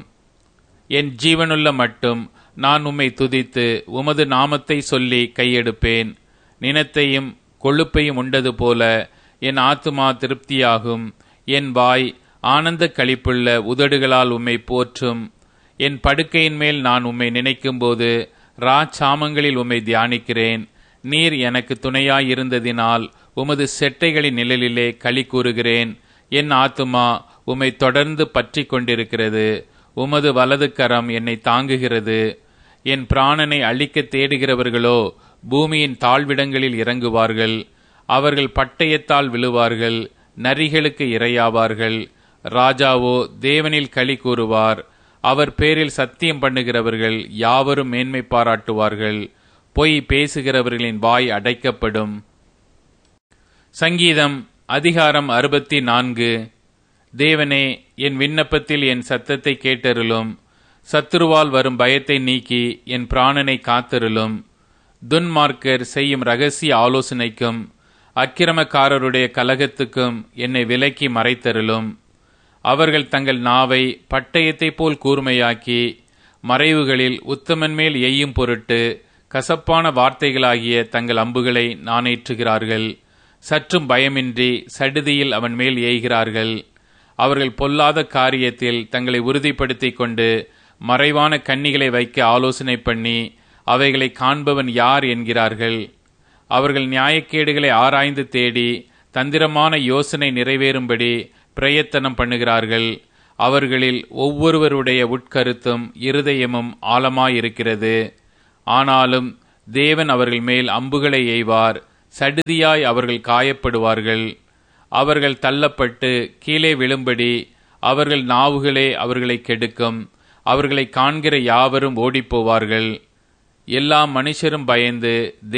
என் ஜீவனுள்ள மட்டும் நான் உம்மை துதித்து உமது நாமத்தை சொல்லி கையெடுப்பேன். நினத்தையும் கொழுப்பையும் உண்டது போல என் ஆத்துமா திருப்தியாகும். என் வாய் ஆனந்த களிப்புள்ள உதடுகளால் உம்மை போற்றும். என் படுக்கையின் மேல் நான் உம்மை நினைக்கும்போது ராச்சாமங்களில் உம்மை தியானிக்கிறேன். நீர் எனக்கு துணையாயிருந்ததினால் உமது செட்டைகளின் நிழலிலே களி கூறுகிறேன். என் ஆத்துமா உம்மை தொடர்ந்து பற்றி கொண்டிருக்கிறது. உமது வலது கரம் என்னை தாங்குகிறது. என் பிராணனை அழிக்க தேடுகிறவர்களோ பூமியின் தாழ்விடங்களில் இறங்குவார்கள். அவர்கள் பட்டயத்தால் விழுவார்கள், நரிகளுக்கு இரையாவார்கள். ராஜாவோ தேவனில் களி கூறுவார். அவர் பேரில் சத்தியம் பண்ணுகிறவர்கள் யாவரும் மேன்மை பாராட்டுவார்கள். பொய் பேசுகிறவர்களின் வாய் அடைக்கப்படும். சங்கீதம் அதிகாரம் 64. தேவனே, என் விண்ணப்பத்தில் என் சத்தத்தை கேட்டருளும். சத்துருவால் வரும் பயத்தை நீக்கி என் பிராணனை காத்தருளும். துன்மார்க்கர் செய்யும் இரகசிய ஆலோசனைக்கும் அக்கிரமக்காரருடைய கலகத்துக்கும் என்னை விலக்கி மறைத்தருளும். அவர்கள் தங்கள் நாவை பட்டயத்தை போல் கூர்மையாக்கி மறைவுகளில் உத்தமன் மேல் எய்யும் பொருட்டு கசப்பான வார்த்தைகளாகிய தங்கள் அம்புகளை நாணேற்றுகிறார்கள். சற்றும் பயமின்றி சடுதியில் அவன் மேல் எய்கிறார்கள். அவர்கள் பொல்லாத காரியத்தில் தங்களை உறுதிப்படுத்திக் கொண்டு மறைவான கண்ணிகளை வைக்க ஆலோசனை பண்ணி அவைகளை காண்பவன் யார் என்கிறார்கள். அவர்கள் நியாயக்கேடுகளை ஆராய்ந்து தேடி தந்திரமான யோசனை நிறைவேறும்படி பிரயத்தனம் பண்ணுகிறார்கள். அவர்களில் ஒவ்வொருவருடைய உட்கருத்தும் இருதயமும் ஆழமாயிருக்கிறது. ஆனாலும் தேவன் அவர்கள் மேல் அம்புகளை எய்வார். சடுதியாய் அவர்கள் காயப்படுவார்கள். அவர்கள் தள்ளப்பட்டு கீழே விழும்படி அவர்கள் நாவுகளே அவர்களை கெடுக்கும். அவர்களை காண்கிற யாவரும் ஓடிப்போவார்கள். எல்லா மனுஷரும் பயந்து